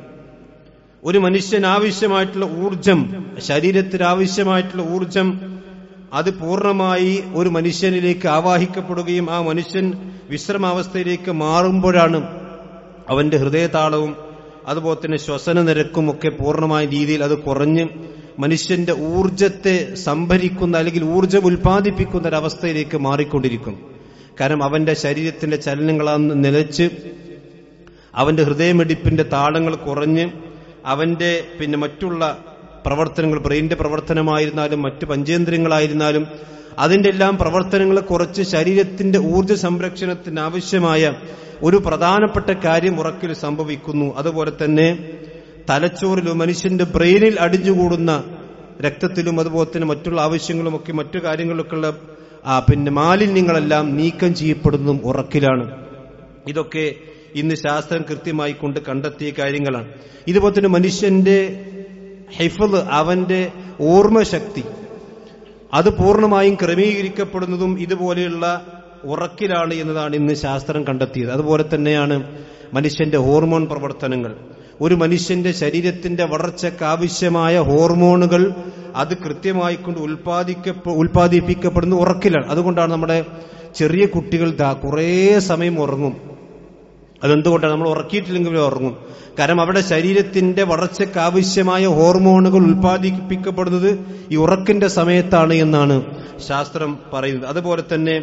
ഒരു മനുഷ്യന് ആവശ്യമായിട്ടുള്ള ഊർജം, ശരീരത്തിന് ആവശ്യമായിട്ടുള്ള ഊർജം അത് പൂർണ്ണമായി ഒരു മനുഷ്യനിലേക്ക് ആവാഹിക്കപ്പെടുകയും ആ മനുഷ്യൻ വിശ്രമാവസ്ഥയിലേക്ക് മാറുമ്പോഴാണ് അവന്റെ ഹൃദയതാളവും അതുപോലെ തന്നെ ശ്വസന നിരക്കും ഒക്കെ പൂർണ്ണമായ രീതിയിൽ അത് കുറഞ്ഞ് മനുഷ്യന്റെ ഊർജത്തെ സംഭരിക്കുന്ന അല്ലെങ്കിൽ ഊർജം ഉൽപ്പാദിപ്പിക്കുന്ന ഒരവസ്ഥയിലേക്ക് മാറിക്കൊണ്ടിരിക്കുന്നു. കാരണം അവന്റെ ശരീരത്തിന്റെ ചലനങ്ങളാണ് നിലച്ച് അവന്റെ ഹൃദയമിടിപ്പിന്റെ താളങ്ങൾ കുറഞ്ഞ് അവന്റെ മറ്റുള്ള പ്രവർത്തനങ്ങൾ, ബ്രെയിനിന്റെ പ്രവർത്തനമായിരുന്നാലും മറ്റ് പഞ്ചേന്ദ്രിയങ്ങളായിരുന്നാലും അതിന്റെ എല്ലാം പ്രവർത്തനങ്ങളെ കുറച്ച് ശരീരത്തിന്റെ ഊർജ സംരക്ഷണത്തിന് ആവശ്യമായ ഒരു പ്രധാനപ്പെട്ട കാര്യം ഉറക്കിൽ സംഭവിക്കുന്നു. അതുപോലെ തന്നെ തലച്ചോറിലും മനുഷ്യന്റെ ബ്രെയിനിൽ അടിഞ്ഞുകൂടുന്ന രക്തത്തിലും അതുപോലെ തന്നെ മറ്റുള്ള ആവശ്യങ്ങളുമൊക്കെ മറ്റു കാര്യങ്ങളൊക്കെയുള്ള മാലിന്യങ്ങളെല്ലാം നീക്കം ചെയ്യപ്പെടുന്നതും ഉറക്കിലാണ്. ഇതൊക്കെ ഇന്ന് ശാസ്ത്രം കൃത്യമായി കൊണ്ട് കണ്ടെത്തിയ കാര്യങ്ങളാണ്. ഇതുപോലെ തന്നെ മനുഷ്യന്റെ ഹിഫ്ള്, അവന്റെ ഓർമ്മശക്തി അത് പൂർണ്ണമായും ക്രമീകരിക്കപ്പെടുന്നതും ഇതുപോലെയുള്ള ഉറക്കിലാണ് എന്നതാണ് ഇന്ന് ശാസ്ത്രം കണ്ടെത്തിയത്. അതുപോലെ തന്നെയാണ് മനുഷ്യന്റെ ഹോർമോൺ പ്രവർത്തനങ്ങൾ. ഒരു മനുഷ്യന്റെ ശരീരത്തിന്റെ വളർച്ചയ്ക്ക് ആവശ്യമായ ഹോർമോണുകൾ അത് കൃത്യമായി കൊണ്ട് ഉൽപ്പാദിപ്പിക്കപ്പെടുന്ന ഉറക്കിലാണ്. അതുകൊണ്ടാണ് നമ്മുടെ ചെറിയ കുട്ടികൾ കുറേ സമയം ഉറങ്ങും. അതെന്തുകൊണ്ടാണ്? നമ്മൾ ഉറക്കിയിട്ടില്ലെങ്കിലും ഉറങ്ങും. കാരണം അവിടെ ശരീരത്തിന്റെ വളർച്ചയ്ക്ക് ആവശ്യമായ ഹോർമോണുകൾ ഉൽപ്പാദിപ്പിക്കപ്പെടുന്നത് ഈ ഉറക്കിന്റെ സമയത്താണ് എന്നാണ് ശാസ്ത്രം പറയുന്നത്. അതുപോലെ തന്നെ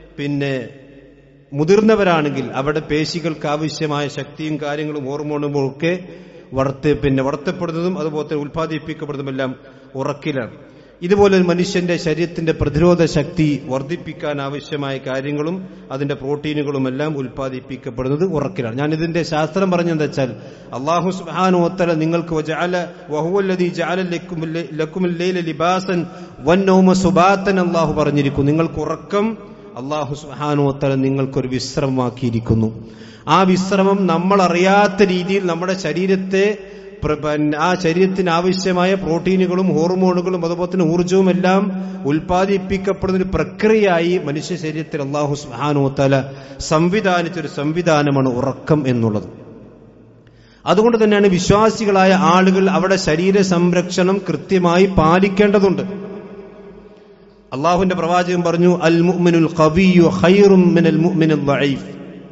മുതിർന്നവരാണെങ്കിൽ അവിടെ പേശികൾക്ക് ആവശ്യമായ ശക്തിയും കാര്യങ്ങളും ഹോർമോണും ഒക്കെ വളർത്തപ്പെടുന്നതും അതുപോലെ തന്നെ ഉൽപ്പാദിപ്പിക്കപ്പെടുന്നതുമെല്ലാം ഉറക്കിലാണ്. ഇതുപോലെ മനുഷ്യന്റെ ശരീരത്തിന്റെ പ്രതിരോധ ശക്തി വർദ്ധിപ്പിക്കാൻ ആവശ്യമായ കാര്യങ്ങളും അതിന്റെ പ്രോട്ടീനുകളുമെല്ലാം ഉൽപ്പാദിപ്പിക്കപ്പെടുന്നത് ഉറക്കിലാണ്. ഞാൻ ഇതിന്റെ ശാസ്ത്രം പറഞ്ഞെന്താ വെച്ചാൽ, അല്ലാഹു സുബ്ഹാനഹു വ തആല നിങ്ങൾക്ക് വഹുവല്ലദീ ജഅല ലക്കുമുൽ ലൈല ലിബാസൻ വന്നൗമ സുബാതൻ അല്ലാഹു പറഞ്ഞിരിക്കുന്നു. നിങ്ങൾക്ക് ഉറക്കം അല്ലാഹു സുബ്ഹാനഹു വ തആല നിങ്ങൾക്കൊരു വിശ്രമമാക്കിയിരിക്കുന്നു. ആ വിശ്രമം നമ്മൾ അറിയാത്ത രീതിയിൽ നമ്മുടെ ശരീരത്തെ ആ ശരീരത്തിന് ആവശ്യമായ പ്രോട്ടീനുകളും ഹോർമോണുകളും അതുപോലെ തന്നെ ഊർജവും എല്ലാം ഉൽപ്പാദിപ്പിക്കപ്പെടുന്ന ഒരു പ്രക്രിയയായി മനുഷ്യ ശരീരത്തിൽ അല്ലാഹു സുബ്ഹാനഹു വ തആല സംവിധാനിച്ചൊരു സംവിധാനമാണ് ഉറക്കം എന്നുള്ളത്. അതുകൊണ്ട് തന്നെയാണ് വിശ്വാസികളായ ആളുകൾ അവിടെ ശരീര സംരക്ഷണം കൃത്യമായി പാലിക്കേണ്ടതുണ്ട്. അള്ളാഹുവിന്റെ പ്രവാചകൻ പറഞ്ഞു, അൽ മുഅ്മിനുൽ ഖവിയ്യു ഖൈറും മിനൽ മുഅ്മിനിൽ ദഈഫ്.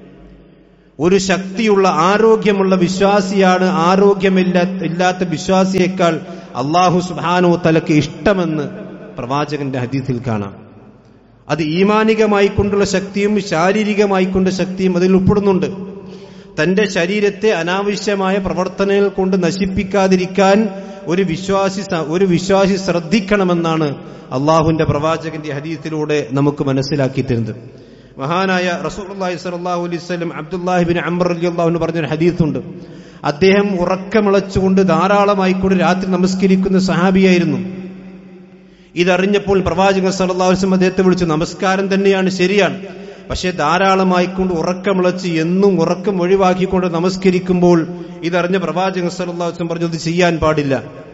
ഒരു ശക്തിയുള്ള ആരോഗ്യമുള്ള വിശ്വാസിയാണ് ആരോഗ്യമില്ലാത്ത വിശ്വാസിയേക്കാൾ അല്ലാഹു സുബ്ഹാനഹു വ തആലക്ക് ഇഷ്ടമെന്ന് പ്രവാചകന്റെ ഹദീസിൽ കാണാം. അത് ഈമാനികമായി കൊണ്ടുള്ള ശക്തിയും ശാരീരികമായി കൊണ്ട ശക്തിയും അതിൽ ഉൾപ്പെടുന്നുണ്ട്. തന്റെ ശരീരത്തെ അനാവശ്യമായ പ്രവർത്തനങ്ങൾ കൊണ്ട് നശിപ്പിക്കാതിരിക്കാൻ ഒരു വിശ്വാസി ശ്രദ്ധിക്കണമെന്നാണ് അള്ളാഹുവിന്റെ പ്രവാചകന്റെ ഹദീസിലൂടെ നമുക്ക് മനസ്സിലാക്കി തരുന്നത്. മഹാനായ റസൂലുള്ളാഹി സ്വല്ലല്ലാഹു അലൈഹി വസല്ലം അബ്ദുല്ലാഹി ഇബ്നു അംർ റളിയല്ലാഹു അൻഹു പറഞ്ഞൊരു ഹദീസുണ്ട്. അദ്ദേഹം ഉറക്കമിളച്ചുകൊണ്ട് ധാരാളമായിക്കൊണ്ട് രാത്രി നമസ്കരിക്കുന്ന സഹാബിയായിരുന്നു. ഇതറിഞ്ഞപ്പോൾ പ്രവാചകൻ സ്വല്ലല്ലാഹു അലൈഹി വസല്ലം അദ്ദേഹത്തെ വിളിച്ചു. നമസ്കാരം തന്നെയാണ്, ശരിയാണ്, പക്ഷെ ധാരാളമായിക്കൊണ്ട് ഉറക്കമിളച്ച് എന്നും ഉറക്കം ഒഴിവാക്കിക്കൊണ്ട് നമസ്കരിക്കുമ്പോൾ ഇതറിഞ്ഞ പ്രവാചകൻ സ്വല്ലല്ലാഹു അലൈഹി വസല്ലം പറഞ്ഞു, അത് ചെയ്യാൻ പാടില്ല.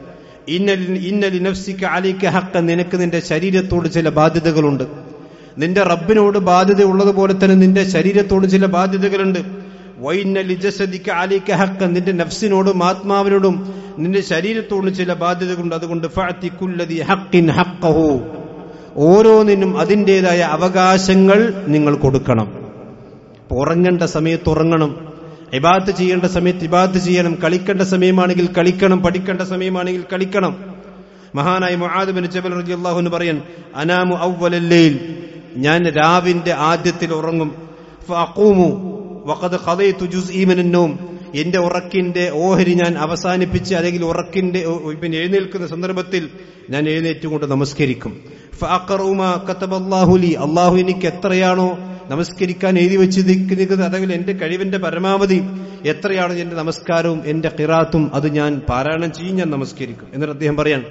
ഇന്ന ലിനഫ്സിക അലൈക ഹഖ്ഖൻ, നിനക്ക് നിന്റെ ശരീരത്തോട് ചില ബാധ്യതകളുണ്ട്. നിന്റെ റബ്ബിനോട് ബാധ്യത ഉള്ളതുപോലെ തന്നെ നിന്റെ ശരീരത്തോട് ചില ബാധ്യതകളുണ്ട്. വൈന്ന ലിജസദിക അലൈക ഹഖ്ഖൻ, നിന്റെ നഫ്സിനോടും ആത്മാവിനോടും നിന്റെ ശരീരത്തോടും ചില ബാധ്യതകളുണ്ട്. അതുകൊണ്ട് ഫഅതി കുല്ലദി ഹഖ്ഖിൻ ഹഖ്ഖഹു, ഓരോന്നിനും അതിൻ്റെതായ അവകാശങ്ങൾ നിങ്ങൾ കൊടുക്കണം. ഉറങ്ങേണ്ട സമയത്ത് ഉറങ്ങണം, ഇബാദത്ത് ചെയ്യേണ്ട സമയത്ത് ഇബാദത്ത് ചെയ്യണം, കളിക്കേണ്ട സമയമാണെങ്കിൽ കളിക്കണം, പഠിക്കേണ്ട സമയമാണെങ്കിൽ കളിക്കണം. മഹാനായ മുആദ് ബിൻ ജബൽ റളിയല്ലാഹു അൻഹു പറയാൻ, അനാമു അവ്വലൽ ലൈൽ, ഞാൻ രാവിന്റെ ആദ്യത്തിൽ ഉറങ്ങും. ഫഅഖൂമു വഖദ് ഖദൈതു ജുസ്ഇ മിനൻ നൗം, എന്റെ ഉറക്കിന്റെ ഓഹരി ഞാൻ അവസാനിപ്പിച്ച് അല്ലെങ്കിൽ ഉറക്കിന്റെ എഴുന്നേൽക്കുന്ന സന്ദർഭത്തിൽ ഞാൻ എഴുന്നേറ്റുകൊണ്ട് നമസ്കരിക്കും. ഫഅഖറഉ മാ കതബല്ലാഹു ലി, അല്ലാഹു എനിക്ക് എത്രയാണോ നമസ്കരിക്കാൻ എഴുതി വെച്ചിരിക്കുന്നത്, അതായത് എന്റെ കഴിവിന്റെ പരമാവധി എത്രയാണോ എന്റെ നമസ്കാരവും എന്റെ ഖിറാത്തും അത് ഞാൻ പാരായണം ചെയ്യും, ഞാൻ നമസ്കരിക്കും. എന്നിട്ട് അദ്ദേഹം പറയാൻ,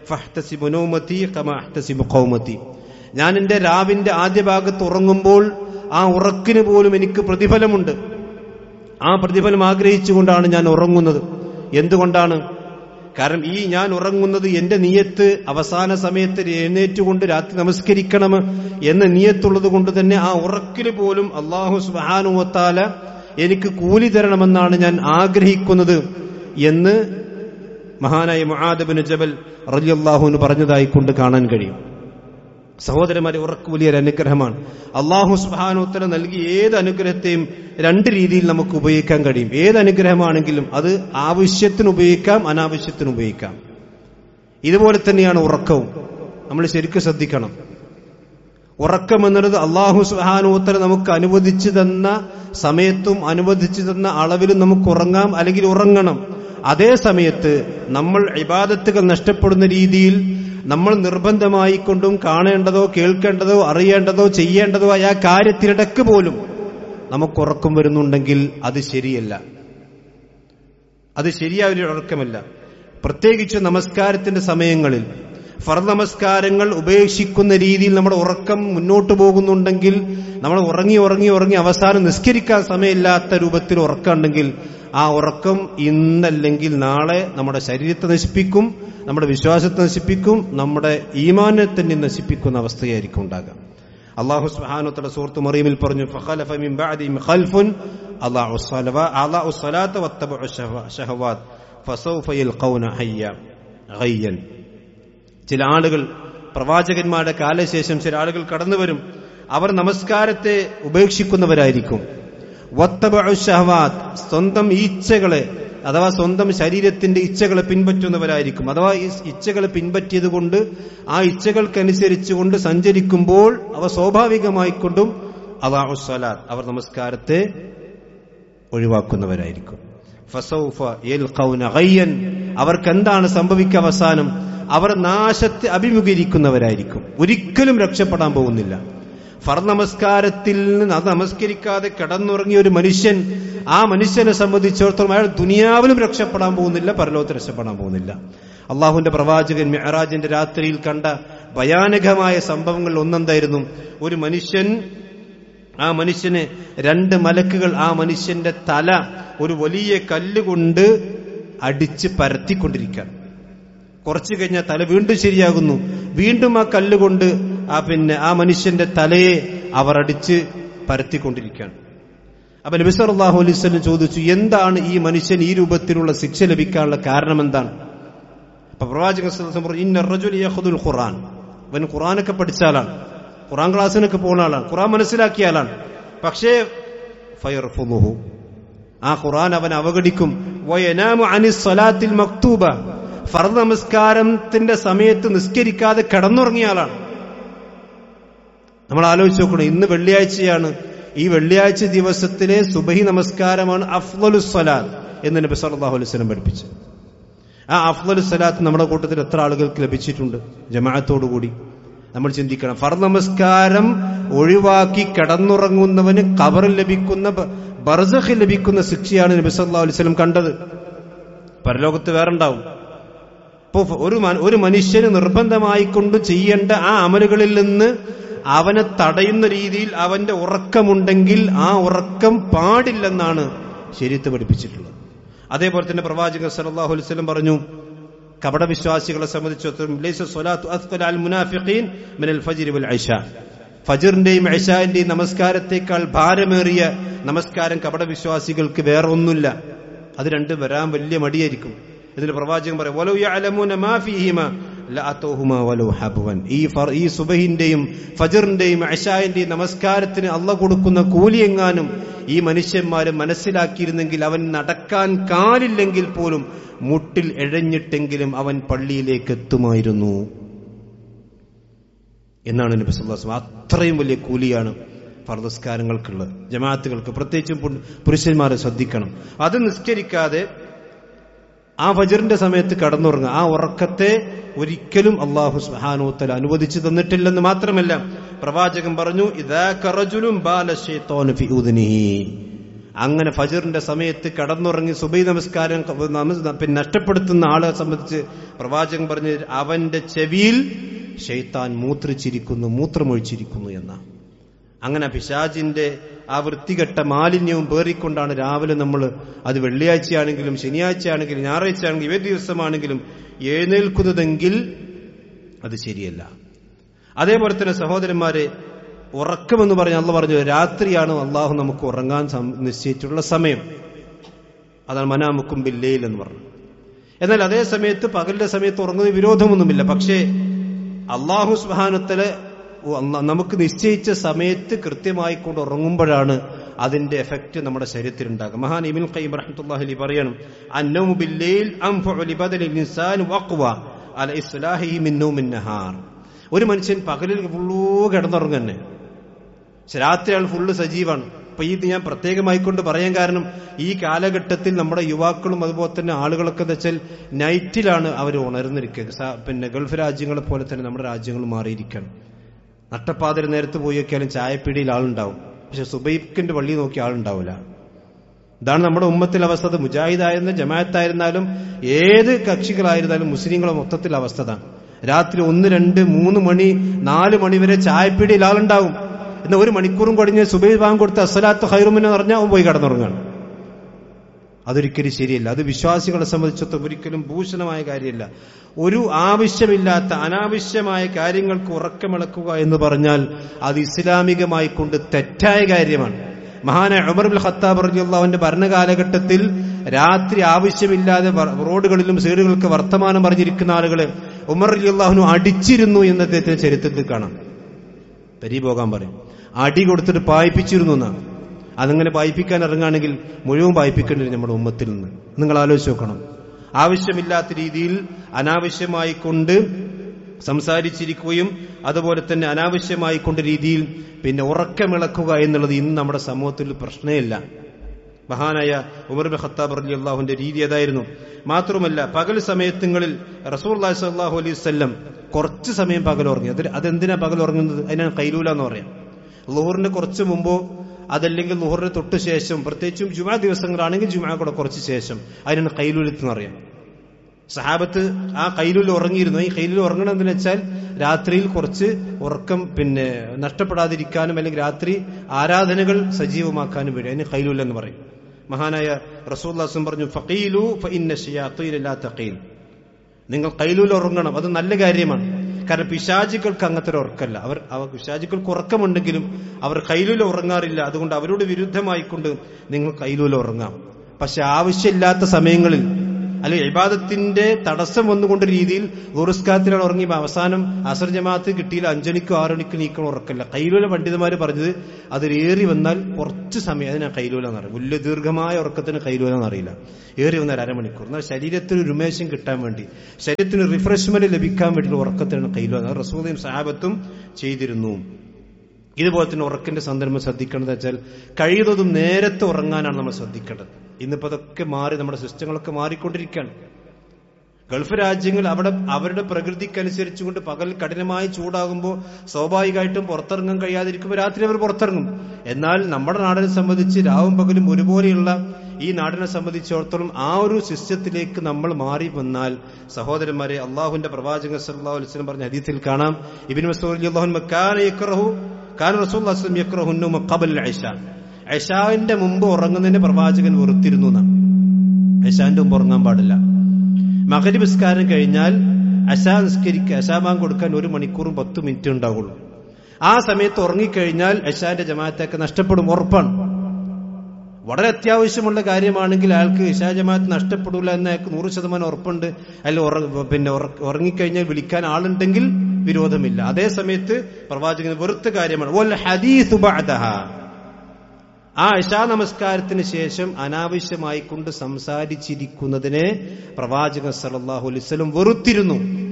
ഫഹ്തസിബു നൗമതി കമാ അഹ്തസിബു ഖൗമതി. ഞാൻ എന്റെ രാവിന്റെ ആദ്യ ഭാഗത്ത് ഉറങ്ങുമ്പോൾ ആ ഉറക്കിന് പോലും എനിക്ക് പ്രതിഫലമുണ്ട്. ആ പ്രതിഫലം ആഗ്രഹിച്ചുകൊണ്ടാണ് ഞാൻ ഉറങ്ങുന്നത്. എന്തുകൊണ്ടാണ്? കാരണം ഈ ഞാൻ ഉറങ്ങുന്നത് എന്റെ നിയത്ത് അവസാന സമയത്ത് എഴുന്നേറ്റുകൊണ്ട് രാത്രി നമസ്കരിക്കണം എന്ന നിയത്തുള്ളത് കൊണ്ട് തന്നെ ആ ഉറക്കിന് പോലും അല്ലാഹു സുബ്ഹാനഹു വ തആല എനിക്ക് കൂലി തരണമെന്നാണ് ഞാൻ ആഗ്രഹിക്കുന്നത് എന്ന് മഹാനായ മുആദ് ഇബ്നു ജബൽ റളിയല്ലാഹു അൻഹു പറഞ്ഞതായി കൊണ്ട് കാണാൻ കഴിയും. സഹോദരന്മാരെ, ഉറക്ക് വലിയൊരു അനുഗ്രഹമാണ്. അല്ലാഹു സുബ്ഹാനഹു വ തആല നൽകിയ ഏത് അനുഗ്രഹത്തെയും രണ്ട് രീതിയിൽ നമുക്ക് ഉപയോഗിക്കാൻ കഴിയും. ഏത് അനുഗ്രഹമാണെങ്കിലും അത് ആവശ്യത്തിന് ഉപയോഗിക്കാം, അനാവശ്യത്തിന് ഉപയോഗിക്കാം. ഇതുപോലെ തന്നെയാണ് ഉറക്കവും. നമ്മൾ ശരിക്കും ശ്രദ്ധിക്കണം. ഉറക്കം എന്നുള്ളത് അല്ലാഹു സുബ്ഹാനഹു വ തആല നമുക്ക് അനുവദിച്ചു തന്ന സമയത്തും അനുവദിച്ചു തന്ന അളവിലും നമുക്ക് ഉറങ്ങാം, അല്ലെങ്കിൽ ഉറങ്ങണം. അതേ സമയത്ത് നമ്മൾ ഇബാദത്തുകൾ നഷ്ടപ്പെടുന്ന രീതിയിൽ നമ്മൾ നിർബന്ധമായിക്കൊണ്ടും കാണേണ്ടതോ കേൾക്കേണ്ടതോ അറിയേണ്ടതോ ചെയ്യേണ്ടതോ ആയ കാര്യത്തിനിടക്ക് പോലും നമുക്ക് ഉറക്കം വരുന്നുണ്ടെങ്കിൽ അത് ശരിയല്ല. അത് ശരിയായ ഒരു ഉറക്കമല്ല. പ്രത്യേകിച്ച് നമസ്കാരത്തിന്റെ സമയങ്ങളിൽ ഫർദ് നമസ്കാരങ്ങൾ ഉപേക്ഷിക്കുന്ന രീതിയിൽ നമ്മുടെ ഉറക്കം മുന്നോട്ട് പോകുന്നുണ്ടെങ്കിൽ, നമ്മൾ ഉറങ്ങി അവസാനം നിസ്കരിക്കാൻ സമയമില്ലാത്ത രൂപത്തിൽ ഉറക്കമുണ്ടെങ്കിൽ ആ ഉറക്കം ഇന്നല്ലെങ്കിൽ നാളെ നമ്മുടെ ശരീരത്തെ നശിപ്പിക്കും, നമ്മുടെ വിശ്വാസത്തെ നശിപ്പിക്കും, നമ്മുടെ ഈമാനെ തന്നെ നശിപ്പിക്കുന്ന അവസ്ഥയായിരിക്കും ഉണ്ടാകുക. അല്ലാഹു സുബ്ഹാനഹു വ തആല സൂറത്ത് മറിയമിൽ പറഞ്ഞു, ഫഖലഫ മിൻ ബഅദിഹിം ഖൽഫുൻ അളാഉ സ്വലാത്ത വത്തബഉ ശഹവാത്ത് ഫസൗഫ യൽഖൗന ഗയ്യൻ. ചില ആളുകൾ, പ്രവാചകന്മാരുടെ കാലശേഷം ചില ആളുകൾ കടന്നു വരും. അവർ നമസ്കാരത്തെ ഉപേക്ഷിക്കുന്നവരായിരിക്കും. വത്തബഉ ശഹവാത്ത്, സ്വന്തം ഈച്ഛകളെ അഥവാ സ്വന്തം ശരീരത്തിന്റെ ഇച്ഛകളെ പിൻപറ്റുന്നവരായിരിക്കും. അഥവാ ഈ ഇച്ഛകളെ പിൻപറ്റിയത് കൊണ്ട് ആ ഇച്ഛകൾക്കനുസരിച്ചുകൊണ്ട് സഞ്ചരിക്കുമ്പോൾ അവ സ്വാഭാവികമായിക്കൊണ്ടും അളാഉ സ്വലാത്ത്, അവർ നമസ്കാരത്തെ ഒഴിവാക്കുന്നവരായിരിക്കും. ഫസൗഫ യൽഖൗന ഗയ്യൻ, അവർക്ക് എന്താണ് സംഭവിക്കുക? അവസാനം അവർ നാശത്തെ അഭിമുഖീകരിക്കുന്നവരായിരിക്കും. ഒരിക്കലും രക്ഷപ്പെടാൻ പോകുന്നില്ല. ഫർദ് നമസ്കാരത്തിൽ നിന്ന് അത് നമസ്കരിക്കാതെ കിടന്നുറങ്ങിയ ഒരു മനുഷ്യൻ, ആ മനുഷ്യനെ സംബന്ധിച്ചിടത്തോളം അയാൾ ദുനിയാവിലും രക്ഷപ്പെടാൻ പോകുന്നില്ല, പരലോകത്ത് രക്ഷപ്പെടാൻ പോകുന്നില്ല. അള്ളാഹുവിന്റെ പ്രവാചകൻ മിഅ്റാജിന്റെ രാത്രിയിൽ കണ്ട ഭയാനകമായ സംഭവങ്ങൾ ഒന്നെന്തായിരുന്നു? ഒരു ആ മനുഷ്യന് രണ്ട് മലക്കുകൾ ആ മനുഷ്യന്റെ തല ഒരു വലിയ കല്ലുകൊണ്ട് അടിച്ച് പരത്തിക്കൊണ്ടിരിക്കുകയാണ്. കുറച്ചു കഴിഞ്ഞാൽ തല വീണ്ടും ശരിയാകുന്നു, വീണ്ടും ആ കല്ലുകൊണ്ട് ആ മനുഷ്യന്റെ തലയെ അവർ അടിച്ച് പരത്തിക്കൊണ്ടിരിക്കുകയാണ്. അപ്പൊ നബി സല്ലല്ലാഹു അലൈഹി വസല്ലം ചോദിച്ചു, എന്താണ് ഈ മനുഷ്യൻ ഈ രൂപത്തിലുള്ള ശിക്ഷ ലഭിക്കാനുള്ള കാരണം എന്താണ്? അപ്പൊ പ്രവാചകൻ സല്ലല്ലാഹു അലൈഹി വസല്ലം പറഞ്ഞു, ഇന്ന റജുല യഖുദുൽ ഖുർആൻ, അവൻ ഖുർആനൊക്കെ പഠിച്ച ആളാണ്, ഖുർആൻ ക്ലാസ്സിനൊക്കെ പോകുന്ന ആളാണ്, ഖുർആൻ മനസ്സിലാക്കിയ ആളാണ്. പക്ഷേ ഫയർഫുദുഹു, ആ ഖുർആൻ അവൻ അവഗണിക്കും. വയനാമു അനിസ് സ്വലാത്തിൽ മക്തൂബ, ഫർദ് നമസ്കാരത്തിന്റെ സമയത്ത് നിസ്കരിക്കാതെ കിടന്നുറങ്ങിയ ആളാണ്. നമ്മൾ ആലോചിച്ച് നോക്കണം, ഇന്ന് വെള്ളിയാഴ്ചയാണ്. ഈ വെള്ളിയാഴ്ച ദിവസത്തിലെ സുബഹി നമസ്കാരമാണ് അഫ്ളലുസ് സ്വലാത്ത് എന്ന് നബി സല്ലല്ലാഹു അലൈഹി വസല്ലം പഠിപ്പിച്ചു. ആ അഫ്ളലുസ് സ്വലാത്ത് നമ്മുടെ കൂട്ടത്തിൽ എത്ര ആളുകൾക്ക് ലഭിച്ചിട്ടുണ്ട് ജമാഅത്തോടുകൂടി? നമ്മൾ ചിന്തിക്കണം. ഫർദ് നമസ്കാരം ഒഴിവാക്കി കിടന്നുറങ്ങുന്നവന് ഖബറിൽ ലഭിക്കുന്ന, ബർസഖിൽ ലഭിക്കുന്ന ശിക്ഷയാണ് നബി സല്ലല്ലാഹു അലൈഹി വസല്ലം കണ്ടത്. പരലോകത്ത് വേറുണ്ടാവും. ഇപ്പോ ഒരു മനുഷ്യന് നിർബന്ധമായിക്കൊണ്ട് ചെയ്യേണ്ട ആ അമലുകളിൽ നിന്ന് അവനെ തടയുന്ന രീതിയിൽ അവന്റെ ഉറക്കമുണ്ടെങ്കിൽ ആ ഉറക്കം പാടില്ലെന്നാണ് ശരീഅത്ത് പഠിപ്പിച്ചിട്ടുള്ളത്. അതേപോലെ തന്നെ പ്രവാചകൻ സല്ലല്ലാഹു അലൈഹി വസല്ലം പറഞ്ഞു, കപടവിശ്വാസികളെ സംബന്ധിച്ചിടത്തോളം ലൈസ സ്വലാത്തു അസ്ഖല അൽ മുനാഫിഖീൻ മിനൽ ഫജ്ർ വൽ ഇശാ, ഫജ്റിന്റെയും ഇശാന്റെയും നമസ്കാരത്തെക്കാൾ ഭാരമേറിയ നമസ്കാരം കപടവിശ്വാസികൾക്ക് വേറെ ഒന്നുമില്ല. അത് രണ്ടും വരാൻ വലിയ മടിയായിരിക്കും. ഇതിൽ പ്രവാചകൻ പറയും, വലൗ യഅലമൂന മാ ഫീഹിമാ ലഅതൗഹുമാ വലൗ ഹബ്വൻ. ഈ സുബഹിന്റെയും ഫജ്റിന്റെയും ഇശാന്റെയും നമസ്കാരത്തിന് അല്ലാഹു കൊടുക്കുന്ന കൂലി എങ്ങാനും ഈ മനുഷ്യന്മാര് മനസ്സിലാക്കിയിരുന്നെങ്കിൽ അവൻ നടക്കാൻ കാലില്ലെങ്കിൽ പോലും മുട്ടിൽ എഴഞ്ഞിട്ടെങ്കിലും അവൻ പള്ളിയിലേക്ക് എത്തുമായിരുന്നു എന്നാണ് നബി സല്ലല്ലാഹു അലൈഹി വസല്ലം. അത്രയും വലിയ കൂലിയാണ് ഫർദ് നിസ്കാരങ്ങൾക്കുള്ളത്. ജമാഅത്തുകൾക്ക് പ്രത്യേകിച്ചും പുരുഷന്മാരെ ശ്രദ്ധിക്കണം. അത് നിസ്കരിക്കാതെ ആ ഫജ്റിന്റെ സമയത്ത് കടന്നുറങ്ങുക, ആ ഉറക്കത്തെ ഒരിക്കലും അല്ലാഹു സുബ്ഹാനഹു വ തആല അനുവദിച്ചു തന്നിട്ടില്ലെന്ന് മാത്രമല്ല പ്രവാചകൻ പറഞ്ഞു, ഇദാ കറജുലും ബാല ശൈത്താനു ഫി ഉദ്നിഹി, അങ്ങനെ ഫജ്റിന്റെ സമയത്ത് കടന്നുറങ്ങി സുബഹി നമസ്കാരം നഷ്ടപ്പെടുത്തുന്ന ആളെ സംബന്ധിച്ച് പ്രവാചകൻ പറഞ്ഞ് അവന്റെ ചെവിയിൽ ശൈത്താൻ മൂത്രമൊഴിച്ചിരിക്കുന്നു എന്ന. അങ്ങനെ പിശാചിന്റെ ആ വൃത്തികെട്ട മാലിന്യവും പേറിക്കൊണ്ടാണ് രാവിലെ നമ്മൾ, അത് വെള്ളിയാഴ്ചയാണെങ്കിലും ശനിയാഴ്ചയാണെങ്കിലും ഞായറാഴ്ചയാണെങ്കിലും ഏത് ദിവസമാണെങ്കിലും എഴുന്നേൽക്കുന്നതെങ്കിൽ അത് ശരിയല്ല. അതേപോലെ തന്നെ സഹോദരന്മാരെ, ഉറക്കമെന്ന് പറഞ്ഞ അള്ളാഹ് പറഞ്ഞു, രാത്രിയാണ് അള്ളാഹു നമുക്ക് ഉറങ്ങാൻ നിശ്ചയിച്ചിട്ടുള്ള സമയം. അതാണ് മനാമുക്കും ബില്ലയിൽ എന്ന് പറഞ്ഞു. എന്നാൽ അതേ സമയത്ത് പകലിന്റെ സമയത്ത് ഉറങ്ങുന്ന വിരോധമൊന്നുമില്ല. പക്ഷേ അള്ളാഹു സുബ്ഹാനഹു വ തആല നമുക്ക് നിശ്ചയിച്ച സമയത്ത് കൃത്യമായി കൊണ്ട് ഉറങ്ങുമ്പോഴാണ് അതിന്റെ എഫക്റ്റ് നമ്മുടെ ശരീരത്തിൽ ഉണ്ടാകും. മഹാൻ ഇബ്നുൽ ഖയ്യിം റഹ്മത്തുള്ളാഹി അലൈഹി പറയണം, അന്നൗമു ബില്ലൈൽ അൻഫഉ ലിബദനിൽ ഇൻസാൻ വഖ്വ അല ഇസ്ലാഹിഹി മിൻ നൗമിൻ നഹാർ. ഒരു മനുഷ്യൻ പകലിൽ ഫുള്ളൂ കിടന്നുറങ്ങന്നെ, രാത്രി ആൾ ഫുള്ള് സജീവാണ്. അപ്പൊ ഇത് ഞാൻ പ്രത്യേകമായിക്കൊണ്ട് പറയാൻ കാരണം, ഈ കാലഘട്ടത്തിൽ നമ്മുടെ യുവാക്കളും അതുപോലെ തന്നെ ആളുകളൊക്കെ എന്ന് വെച്ചാൽ നൈറ്റിലാണ് അവർ ഉണർന്നിരിക്കുക. പിന്നെ ഗൾഫ് രാജ്യങ്ങളെ പോലെ തന്നെ നമ്മുടെ രാജ്യങ്ങൾ മാറിയിരിക്കണം. നട്ടപ്പാതിര നേരത്ത് പോയി നോക്കിയാലും ചായപ്പീടിയിൽ ആളുണ്ടാവും, പക്ഷെ സുബൈക്കിന്റെ പള്ളി നോക്കി ആളുണ്ടാവില്ല. ഇതാണ് നമ്മുടെ ഉമ്മത്തിലെ അവസ്ഥ. മുജാഹിദായിരുന്ന ജമാഅത്തായിരുന്നാലും ഏത് കക്ഷികളായിരുന്നാലും മുസ്ലിങ്ങളെ മൊത്തത്തിൽ അവസ്ഥ ഇതാണ്. രാത്രി 1, 2, 3 മണി 4 മണി വരെ ചായപ്പീടിയിൽ ആളുണ്ടാവും. എന്നാൽ 1 മണിക്കൂറും കഴിഞ്ഞ് സുബൈ ബാങ്ക് കൊടുത്ത് അസ്സലാത്തു ഖൈറുമിന് പറഞ്ഞാൽ അവൻ പോയി കടന്നുറങ്ങാണ്. അതൊരിക്കലും ശരിയല്ല. അത് വിശ്വാസികളെ സംബന്ധിച്ചിടത്തോളം ഒരിക്കലും ഭൂഷണമായ കാര്യമല്ല. ഒരു ആവശ്യമില്ലാത്ത അനാവശ്യമായ കാര്യങ്ങൾക്ക് ഉറക്കമിളക്കുക എന്ന് പറഞ്ഞാൽ അത് ഇസ്ലാമികമായി കൊണ്ട് തെറ്റായ കാര്യമാണ്. മഹാനായ ഉമർ ഇബ്നുൽ ഖത്താബ് റളിയല്ലാഹു അൻഹുവിന്റെ ഭരണകാലഘട്ടത്തിൽ രാത്രി ആവശ്യമില്ലാതെ റോഡുകളിലും സൈഡുകൾക്ക് വർത്തമാനം പറഞ്ഞിരിക്കുന്ന ആളുകളെ ഉമർ റളിയല്ലാഹു അൻഹു അടിച്ചിരുന്നു എന്ന് അദ്ദേഹത്തിന്റെ ചരിത്രത്തിൽ കാണാം. പെരി പോകാൻ പറയും, അടി കൊടുത്തിട്ട് പായിപ്പിച്ചിരുന്നു എന്നാണ്. അതങ്ങനെ പായിപ്പിക്കാൻ ഇറങ്ങുകയാണെങ്കിൽ മുഴുവൻ പായിപ്പിക്കേണ്ടി വരും നമ്മുടെ ഉമ്മത്തിൽ നിന്ന്. നിങ്ങൾ ആലോചിച്ച് നോക്കണം. ആവശ്യമില്ലാത്ത രീതിയിൽ അനാവശ്യമായി കൊണ്ട് സംസാരിച്ചിരിക്കുകയും അതുപോലെ തന്നെ അനാവശ്യമായി കൊണ്ട് രീതിയിൽ പിന്നെ ഉറക്കമിളക്കുക എന്നുള്ളത് ഇന്ന് നമ്മുടെ സമൂഹത്തിൽ പ്രശ്നമില്ല. മഹാനായ ഉമർ ഇബ്നുൽ ഖത്താബ് റളിയല്ലാഹുവിന്റെ രീതി അതായിരുന്നു. മാത്രമല്ല പകൽ സമയത്തുകളിൽ റസൂലുള്ളാഹി സ്വല്ലല്ലാഹു അലൈഹി വസല്ലം കുറച്ച് സമയം പകൽ ഉറങ്ങി. അതെന്തിനാ പകൽ ഉറങ്ങുന്നത്? അതിനാണ് ഖൈലൂല എന്ന് പറയാം. ളുഹറിന് കുറച്ച് മുമ്പോ അതല്ലെങ്കിൽ ളുഹറിന് തൊട്ട് ശേഷം, പ്രത്യേകിച്ചും ജുമാ ദിവസങ്ങളാണെങ്കിൽ ജുമാ കൂടെ കുറച്ച് ശേഷം, അതിനാണ് ഖൈലൂലത്ത് എന്ന് പറയാം. സഹാബത്ത് ആ ഖൈലൂല ഉറങ്ങിയിരുന്നു. ഈ ഖൈലൂല ഉറങ്ങണം എന്ന് വെച്ചാൽ രാത്രിയിൽ കുറച്ച് ഉറക്കം പിന്നെ നഷ്ടപ്പെടാതിരിക്കാനും അല്ലെങ്കിൽ രാത്രി ആരാധനകൾ സജീവമാക്കാനും വേണ്ടി അതിന് ഖൈലൂല എന്ന് പറയും. മഹാനായ റസൂലുള്ളാഹി സ്വല്ലല്ലാഹു അലൈഹി വസല്ലം പറഞ്ഞു, ഫഖീലു ഫഇന്ന ശയാത്തീന ലാ തഖീൽ. നിങ്ങൾ ഖൈലൂല ഉറങ്ങണം, അത് നല്ല കാര്യമാണ്. കാരണം പിശാചുക്കൾക്ക് അങ്ങനത്തെ ഒരു ഉറക്കല്ല. അവർ പിശാചുക്കൾക്ക് ഉറക്കമുണ്ടെങ്കിലും അവർ ഖൈലൂല ഉറങ്ങാറില്ല. അതുകൊണ്ട് അവരോട് വിരുദ്ധമായിക്കൊണ്ട് നിങ്ങൾ ഖൈലൂല ഉറങ്ങാം. പക്ഷെ ആവശ്യമില്ലാത്ത സമയങ്ങളിൽ അല്ലെങ്കിൽ ഇബാദത്തിന്റെ തടസ്സം വന്നുകൊണ്ട് രീതിയിൽ ഉറുസ്കാത്തിലാണ് ഉറങ്ങി അവസാനം അസർ ജമാഅത്ത് കിട്ടിയില്ല 5 മണിക്കോ 6 മണിക്കോ നീക്കണം ഉറക്കല്ല. ഖൈലൂല പണ്ഡിതന്മാര് പറഞ്ഞത് അതിലേറി വന്നാൽ കുറച്ച് സമയം, അതിനാ ഖൈലൂല എന്ന് പറയും. വലിയ ദീർഘമായ ഉറക്കത്തിന് ഖൈലൂല എന്നറിയില്ല. ഏറി വന്നാൽ 1/2 മണിക്കൂർ. എന്നാൽ ശരീരത്തിന് ഒരു ഉന്മേഷം കിട്ടാൻ വേണ്ടി, ശരീരത്തിന് റിഫ്രഷ്മെന്റ് ലഭിക്കാൻ വേണ്ടിയുള്ള ഉറക്കത്തിനാണ് ഖൈലൂല. റസൂലും സഹാബത്തും ചെയ്തിരുന്നു. ഇതുപോലെ തന്നെ ഉറക്കിന്റെ സന്ദർഭം ശ്രദ്ധിക്കേണ്ടത് വെച്ചാൽ കഴിയുന്നതും നേരത്തെ ഉറങ്ങാനാണ് നമ്മൾ ശ്രദ്ധിക്കേണ്ടത്. ഇന്നിപ്പോ അതൊക്കെ മാറി, നമ്മുടെ സിസ്റ്റങ്ങളൊക്കെ മാറിക്കൊണ്ടിരിക്കുകയാണ്. ഗൾഫ് രാജ്യങ്ങൾ അവരുടെ പ്രകൃതിക്കനുസരിച്ചുകൊണ്ട് പകൽ കഠിനമായി ചൂടാകുമ്പോൾ സ്വാഭാവികമായിട്ടും പുറത്തിറങ്ങാൻ കഴിയാതിരിക്കുമ്പോൾ രാത്രി അവർ പുറത്തിറങ്ങും. എന്നാൽ നമ്മുടെ നാടിനെ സംബന്ധിച്ച് രാവും പകലും ഒരുപോലെയുള്ള ഈ നാടിനെ സംബന്ധിച്ചിടത്തോളം ആ ഒരു സിസ്റ്റത്തിലേക്ക് നമ്മൾ മാറി വന്നാൽ സഹോദരന്മാരെ, അള്ളാഹുവിന്റെ പ്രവാചകൻ സല്ലല്ലാഹു അലൈഹി വസല്ലം പറഞ്ഞ ഹദീസിൽ കാണാം, ഇബ്നു മസ്ഊദ് റളിയല്ലാഹു അൻഹു കാന റസൂലുള്ളാഹി സ്വല്ലല്ലാഹു അലൈഹി വസല്ലം യക്റഹു അൻ-നൗമ ഖബ്ല അൽ-ഇശാ. ഇശാന്റെ മുമ്പ് ഉറങ്ങുന്നതിന് പ്രവാചകൻ വെറുത്തിരുന്നു എന്നാണ്. ഇശാന്റെ മുമ്പ് ഉറങ്ങാൻ പാടില്ല. മഗ്രിബ് നിസ്കാരം കഴിഞ്ഞാൽ അശാബാങ്ക് കൊടുക്കാൻ 1 മണിക്കൂറും 10 മിനിറ്റ് ഉണ്ടാവുള്ളൂ. ആ സമയത്ത് ഉറങ്ങിക്കഴിഞ്ഞാൽ ഇശാന്റെ ജമാഅത്തൊക്കെ നഷ്ടപ്പെടും, ഉറപ്പാണ്. വളരെ അത്യാവശ്യമുള്ള കാര്യമാണെങ്കിൽ അയാൾക്ക് ഇശാ ജമാഅത്ത് നഷ്ടപ്പെടില്ല എന്ന് അയാൾക്ക് 100% ഉറപ്പുണ്ട്. പിന്നെ ഉറങ്ങിക്കഴിഞ്ഞാൽ വിളിക്കാൻ ആളുണ്ടെങ്കിൽ വിരോധമില്ല. അതേ സമയത്ത് പ്രവാചകന് വെറുത്ത കാര്യമാണ് വൽ ഹദീസു ബഅദഹാ. ആ ഇശാ നമസ്കാരത്തിന് ശേഷം അനാവശ്യമായി കൊണ്ട് സംസാരിച്ചിരിക്കുന്നതിനെ പ്രവാചകൻ സല്ലല്ലാഹു അലൈഹി വസല്ലം വെറുത്തിരുന്നു.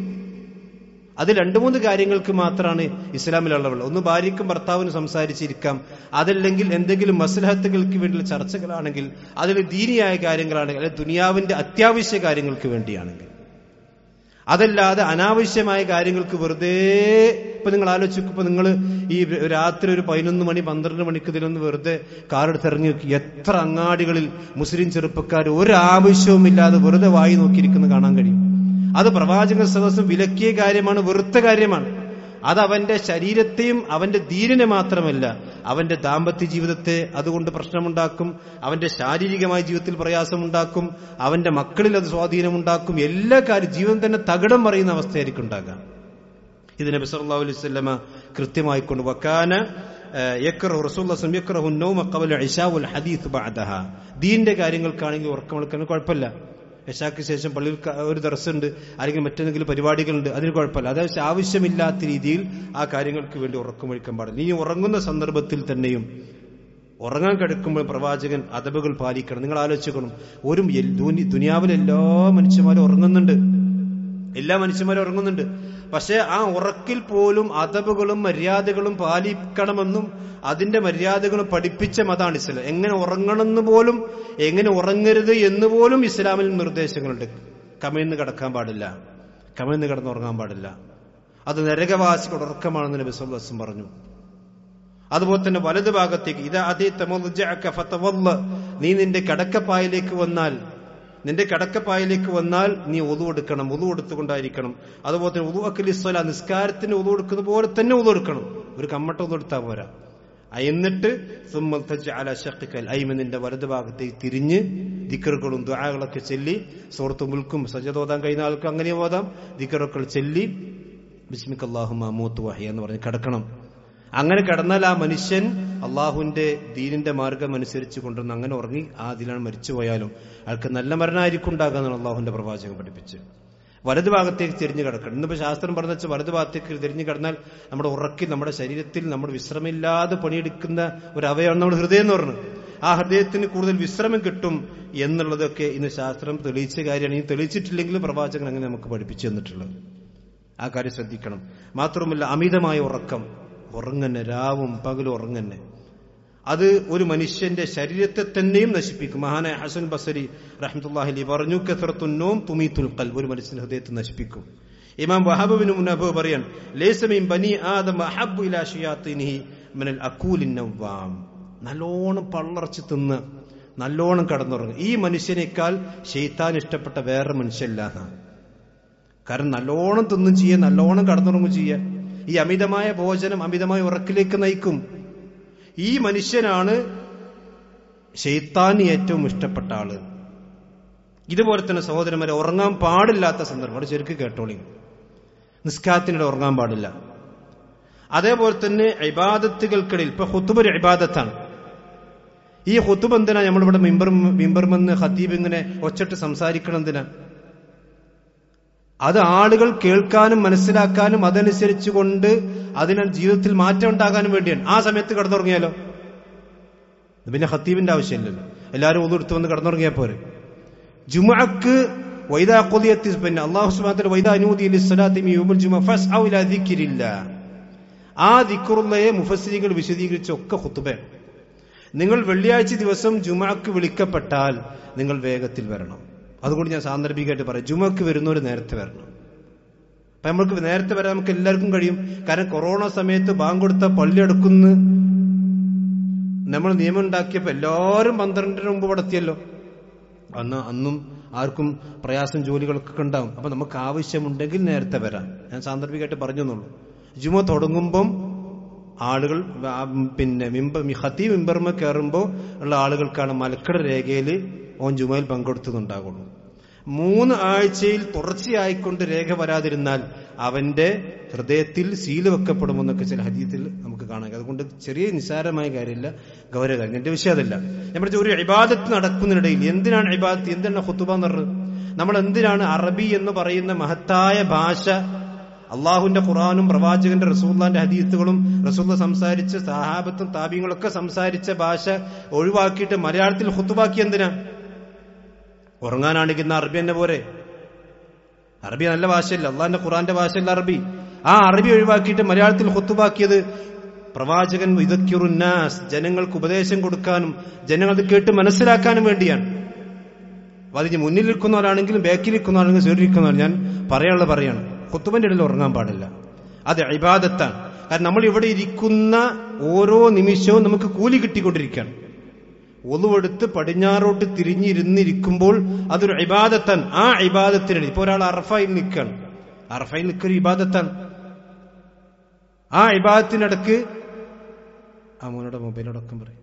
അത് 2-3 കാര്യങ്ങൾക്ക് മാത്രമാണ് ഇസ്ലാമിലുള്ളവൾ. ഒന്ന് ഭാര്യയ്ക്കും ഭർത്താവിനും സംസാരിച്ചിരിക്കാം. അതല്ലെങ്കിൽ എന്തെങ്കിലും മസ്ലഹത്തുകൾക്ക് വേണ്ടിയുള്ള ചർച്ചകളാണെങ്കിൽ, അതിൽ ദീനിയായ കാര്യങ്ങളാണെങ്കിൽ, അല്ലെങ്കിൽ ദുനിയാവിന്റെ അത്യാവശ്യ കാര്യങ്ങൾക്ക് വേണ്ടിയാണെങ്കിൽ. അതല്ലാതെ അനാവശ്യമായ കാര്യങ്ങൾക്ക് വെറുതെ ഇപ്പൊ നിങ്ങൾ ആലോചിക്കും, ഇപ്പൊ നിങ്ങൾ ഈ രാത്രി ഒരു 11 മണി 12 മണിക്ക് ഇതിലൊന്ന് വെറുതെ കാറെടുത്ത് ഇറങ്ങി നോക്കി, എത്ര അങ്ങാടികളിൽ മുസ്ലിം ചെറുപ്പക്കാർ ഒരാവശ്യവുമില്ലാതെ വെറുതെ വായി നോക്കിയിരിക്കുന്നത് കാണാൻ കഴിയും. അത് പ്രവാചകൻ സദസ്സും വിലക്കിയ കാര്യമാണ്, വെറുത്ത കാര്യമാണ്. അത് അവന്റെ ശരീരത്തെയും അവന്റെ ദീനിനെ മാത്രമല്ല, അവന്റെ ദാമ്പത്യ ജീവിതത്തെ അതുകൊണ്ട് പ്രശ്നമുണ്ടാക്കും, അവന്റെ ശാരീരികമായ ജീവിതത്തിൽ പ്രയാസമുണ്ടാക്കും, അവന്റെ മക്കളിൽ അത് സ്വാധീനമുണ്ടാക്കും, എല്ലാ കാര്യം ജീവിതം തന്നെ തകിടം മറിയുന്ന അവസ്ഥയായിരിക്കും ഉണ്ടാകാം. ഇത് നബി സല്ലല്ലാഹു അലൈഹി വസല്ലമ കൃത്യമായിക്കൊണ്ട് വകാന യക്റഹു റസൂലുള്ളാഹി സ്വല്ലല്ലാഹു അലൈഹി വസല്ലം യക്റഹു അൻ-നൗമ ഖബല ഇശാ വൽ ഹദീസ് ബഅദഹാ. ദീനിന്റെ കാര്യങ്ങൾക്കാണെങ്കിൽ ഉറക്കമെടുക്കാൻ കുഴപ്പമില്ല. ഇശാക്ക് ശേഷം പള്ളിയിൽ ഒരു ദർസുണ്ട്, അല്ലെങ്കിൽ മറ്റെന്തെങ്കിലും പരിപാടികളുണ്ട്, അതിന് കുഴപ്പമില്ല. അതായത് ആവശ്യമില്ലാത്ത രീതിയിൽ ആ കാര്യങ്ങൾക്ക് വേണ്ടി ഉറക്കമൊഴിക്കാൻ പാടില്ല. ഇനി ഉറങ്ങുന്ന സന്ദർഭത്തിൽ തന്നെയും ഉറങ്ങാൻ കിടക്കുമ്പോൾ പ്രവാചകൻ അദബുകൾ പാലിക്കണം. നിങ്ങൾ ആലോചിക്കണം, ഒരു ദുനിയാവിലെ എല്ലാ മനുഷ്യന്മാരും ഉറങ്ങുന്നുണ്ട്, എല്ലാ മനുഷ്യന്മാരും ഉറങ്ങുന്നുണ്ട്. പക്ഷെ ആ ഉറക്കിൽ പോലും അദബുകളും മര്യാദകളും പാലിക്കണമെന്നും അതിന്റെ മര്യാദകളും പഠിപ്പിച്ച മതമാണ് ഇസ്ലാം. എങ്ങനെ ഉറങ്ങണമെന്ന് പോലും, എങ്ങനെ ഉറങ്ങരുത് എന്ന് പോലും ഇസ്ലാമിൽ നിർദ്ദേശങ്ങളുണ്ട്. കമിഴ്ന്ന് കിടക്കാൻ പാടില്ല, കമിഴ്ന്ന് കിടന്നുറങ്ങാൻ പാടില്ല. അത് നരകവാസികളുടെ ഉറക്കമാണെന്ന് നബി സല്ലല്ലാഹു അലൈഹി വസല്ലം പറഞ്ഞു. അതുപോലെ തന്നെ വലതു ഭാഗത്തേക്ക് ഇതാ അതേ തമദ്ജഅക ഫതവല്ല, നീ നിന്റെ കടക്കപ്പായിലേക്ക് വന്നാൽ നീ ഉളു എടുക്കണം, ഉളു എടുത്തുകൊണ്ടായിരിക്കണം. അതുപോലെ തന്നെ ഉളു അഖിലിസ്സലാ, നിസ്കാരത്തിന് ഉളു എടുക്കുന്ന പോലെ തന്നെ ഉളു എടുക്കണം. ഒരു കമ്മട്ട ഉളു എടുത്താൽ പോരാ. എന്നിട്ട് സുമ്മൽ തജ്അല ശഖ്ഖൽ ഐമൻ, നിന്റെ വലതു ഭാഗത്തേക്ക് തിരിഞ്ഞ് ദിക്റുകളും ദുആകളൊക്കെ ചൊല്ലി, സൂറത്ത് മുൽക്കും സജദ ഓതാൻ കഴിയുന്ന ആൾക്ക് അങ്ങനെ ഓതാം, ദിക്റുകൾ ചൊല്ലി ബിസ്മിക്കല്ലാഹുമ്മ അമൂതു വഹ്യ എന്ന് പറഞ്ഞ് കിടക്കണം. അങ്ങനെ കിടന്നാൽ ആ മനുഷ്യൻ അള്ളാഹുവിന്റെ ദീനിന്റെ മാർഗം അനുസരിച്ച് കൊണ്ടുവന്ന് അങ്ങനെ ഉറങ്ങി ആ അതിലാണ് മരിച്ചു പോയാലും അയാൾക്ക് നല്ല മരണമായിരിക്കും ഉണ്ടാകാന്നാണ് അള്ളാഹുവിന്റെ പ്രവാചകൻ പഠിപ്പിച്ച്. വലതു ഭാഗത്തേക്ക് തിരിഞ്ഞു കിടക്കണം. ഇന്നിപ്പോ ശാസ്ത്രം പറഞ്ഞു വെച്ചാൽ വലതു ഭാഗത്തേക്ക് തിരിഞ്ഞു കിടന്നാൽ നമ്മുടെ ഉറക്കിൽ, നമ്മുടെ ശരീരത്തിൽ നമ്മൾ വിശ്രമില്ലാതെ പണിയെടുക്കുന്ന ഒരു അവയവമാണ് നമ്മുടെ ഹൃദയം എന്ന് പറഞ്ഞു. ആ ഹൃദയത്തിന് കൂടുതൽ വിശ്രമം കിട്ടും എന്നുള്ളതൊക്കെ ഇന്ന് ശാസ്ത്രം തെളിയിച്ച കാര്യമാണ്. ഇനി തെളിയിച്ചിട്ടില്ലെങ്കിലും പ്രവാചകൻ അങ്ങനെ നമുക്ക് പഠിപ്പിച്ചു തന്നിട്ടുള്ളത്. ആ കാര്യം ശ്രദ്ധിക്കണം. മാത്രമല്ല അമിതമായ ഉറങ്ങന്നെ, രാവും പകലും ഉറങ്ങന്നെ, അത് ഒരു മനുഷ്യന്റെ ശരീരത്തെ തന്നെയും നശിപ്പിക്കും. മഹാനായ ഹസൻ ബസരി റഹ്മത്തുള്ളാഹി അലൈഹി പറഞ്ഞു, കസറത്തുൻ നൗം തുമീതുൽ ഖൽബ്, ഒരു മനുഷ്യന്റെ ഹൃദയത്തെ നശിപ്പിക്കും. ഇമാം വഹബ് ബിൻ മുനബ്ബഹ് പറയാൻ, ലൈസ മിൻ ബനി ആദം അഹബ്ബു ഇലാ ശയാത്തീനിഹി മിനൽ അകൂലിൻ നവ്വാം, നല്ലോണം പള്ളർച്ച് തിന്ന് നല്ലോണം കടന്നുറങ്ങും. ഈ മനുഷ്യനേക്കാൾ ശൈത്താൻ ഇഷ്ടപ്പെട്ട വേറെ മനുഷ്യല്ല. കാരണം നല്ലോണം തിന്നും ചെയ്യുക, നല്ലോണം കടന്നുറങ്ങും ചെയ്യുക. ഈ അമിതമായ ഭോജനം അമിതമായ ഉറക്കിലേക്ക് നയിക്കും. ഈ മനുഷ്യനാണ് ശൈത്താന് ഏറ്റവും ഇഷ്ടപ്പെട്ട ആള്. ഇതുപോലെ തന്നെ സഹോദരന്മാരെ, ഉറങ്ങാൻ പാടില്ലാത്ത സന്ദർഭം അവിടെ ശരിക്കും കേട്ടോളി. നിസ്കാരത്തിനിടെ ഉറങ്ങാൻ പാടില്ല. അതേപോലെ തന്നെ ഇബാദത്തുകൾക്കിടയിൽ, ഇപ്പൊ ഖുതുബ ഒരു ഇബാദത്താണ്. ഈ ഖുതുബ എന്തിനാ നമ്മളിവിടെ മിമ്പർമെന്ന് ഖതീബ് ഇങ്ങനെ ഒച്ചിട്ട് സംസാരിക്കണം? എന്തിനാ? അത് ആളുകൾ കേൾക്കാനും മനസ്സിലാക്കാനും അതനുസരിച്ചുകൊണ്ട് അതിന് ജീവിതത്തിൽ മാറ്റം ഉണ്ടാകാനും വേണ്ടിയാണ്. ആ സമയത്ത് കിടന്നുറങ്ങിയാലോ പിന്നെ ഖതീബിന്റെ ആവശ്യമില്ലല്ലോ, എല്ലാവരും ഒന്നും എടുത്തു വന്ന് കിടന്നുറങ്ങിയാൽ പോരെ. ജുമുഅക്ക് വൈദാ ഖുദിയത്തി, പിന്നെ അല്ലാഹു സുബ്ഹാനഹു വ തആല വൈദാ നൂദിയ ലിസ്സലാത്തി മിൻ യൗമിൽ ജുമുഅ ഫസ്ഔ ഇലാ ദിക്രില്ലാഹ്, ആ ദിക്റുള്ളയെ മുഫസ്സിരികൾ വിശദീകരിച്ച ഒക്കെ ഖുതുബയാണ്. നിങ്ങൾ വെള്ളിയാഴ്ച ദിവസം ജുമുഅക്ക് വിളിക്കപ്പെട്ടാൽ നിങ്ങൾ വേഗത്തിൽ വരണം. അതുകൊണ്ട് ഞാൻ സാന്ദർഭികമായിട്ട് പറയാം, ജുമുഅക്ക് വരുന്നവർ നേരത്തെ വരണം. അപ്പൊ നമ്മൾക്ക് നേരത്തെ വരാൻ നമുക്ക് എല്ലാവർക്കും കഴിയും. കാരണം കൊറോണ സമയത്ത് ബാങ്ക് കൊടുത്ത പള്ളി അടുക്കുന്ന് നമ്മൾ നിയമം ഉണ്ടാക്കിയപ്പോ എല്ലാവരും 12-ന് മുമ്പ് പടത്തിയല്ലോ. അന്നും ആർക്കും പ്രയാസം ജോലികളൊക്കെ ഉണ്ടാവും. അപ്പൊ നമുക്ക് ആവശ്യമുണ്ടെങ്കിൽ നേരത്തെ വരാം. ഞാൻ സാന്ദർഭികമായിട്ട് പറഞ്ഞെന്നുള്ളൂ. ജുമുഅ തുടങ്ങുമ്പം ആളുകൾ പിന്നെ ഖതീബ് മിമ്പർമ കയറുമ്പോ ഉള്ള ആളുകൾക്കാണ് മലക്കട രേഖയിൽ ഓൻ ജുമുഅയിൽ പങ്കെടുത്തുന്നുണ്ടാകുള്ളൂ. 3 ആഴ്ചയിൽ തുടർച്ചയായിക്കൊണ്ട് രേഖ വരാതിരുന്നാൽ അവന്റെ ഹൃദയത്തിൽ സീല് വെക്കപ്പെടുമെന്നൊക്കെ ചില ഹദീസിൽ നമുക്ക് കാണാം. അതുകൊണ്ട് ചെറിയ നിസ്സാരമായ കാര്യമില്ല, ഗൗരവകാര്യം. എന്റെ വിഷയം അതല്ല. നമ്മുടെ ഒരു ഇബാദത്ത് നടക്കുന്നതിനിടയിൽ എന്തിനാണ് ഇബാദത്ത്, എന്തിനാണ് ഖുതുബ എന്ന് പറഞ്ഞത്? നമ്മൾ എന്തിനാണ് അറബി എന്ന് പറയുന്ന മഹത്തായ ഭാഷ, അള്ളാഹുവിന്റെ ഖുർആനും പ്രവാചകന്റെ റസൂലുള്ളാഹിന്റെ ഹദീസുകളും റസൂലുള്ള സംസാരിച്ച സഹാബത്തും താബീങ്ങളൊക്കെ സംസാരിച്ച ഭാഷ ഒഴിവാക്കിയിട്ട് മലയാളത്തിൽ ഖുതുബാക്കി എന്തിനാ? ഉറങ്ങാനാണെങ്കിൽ അറബി തന്നെ പോരെ. അറബി നല്ല ഭാഷയല്ല, അള്ളാഹിന്റെ ഖുർആന്റെ ഭാഷയല്ല അറബി. ആ അറബി ഒഴിവാക്കിയിട്ട് മലയാളത്തിൽ ഖുതുബാക്കിയത് പ്രവാചകൻ യുദക്കിറുന്നാസ്, ജനങ്ങൾക്ക് ഉപദേശം കൊടുക്കാനും ജനങ്ങൾ കേട്ട് മനസ്സിലാക്കാനും വേണ്ടിയാണ്. അതിന് മുന്നിലിരിക്കുന്നവരാണെങ്കിലും ബാക്കിലിരിക്കുന്നവരാണെങ്കിലും സൈഡിലിരിക്കുന്നവർ, ഞാൻ പറയാനുള്ളത് പറയാണ്, ഖുതുബന്റെ ഇടയിൽ ഉറങ്ങാൻ പാടില്ല. അത് ഇബാദത്താണ്. കാരണം നമ്മൾ ഇവിടെ ഇരിക്കുന്ന ഓരോ നിമിഷവും നമുക്ക് കൂലി കിട്ടിക്കൊണ്ടിരിക്കുകയാണ്. ഒളുവെടുത്ത് പടിഞ്ഞാറോട്ട് തിരിഞ്ഞിരുന്നിരിക്കുമ്പോൾ അതൊരു ഇബാദത്താണ്. ആ ഇബാദത്തിനിടയിൽ ഇപ്പൊ ഒരാൾ അറഫയിൽ നിൽക്കുകയാണ്, അറഫയിൽ നിൽക്കൊരു ഇബാദത്താണ്. ആ ഇബാദത്തിനിടക്ക് മോനോടെ മൊബൈലോടൊപ്പം പറയും.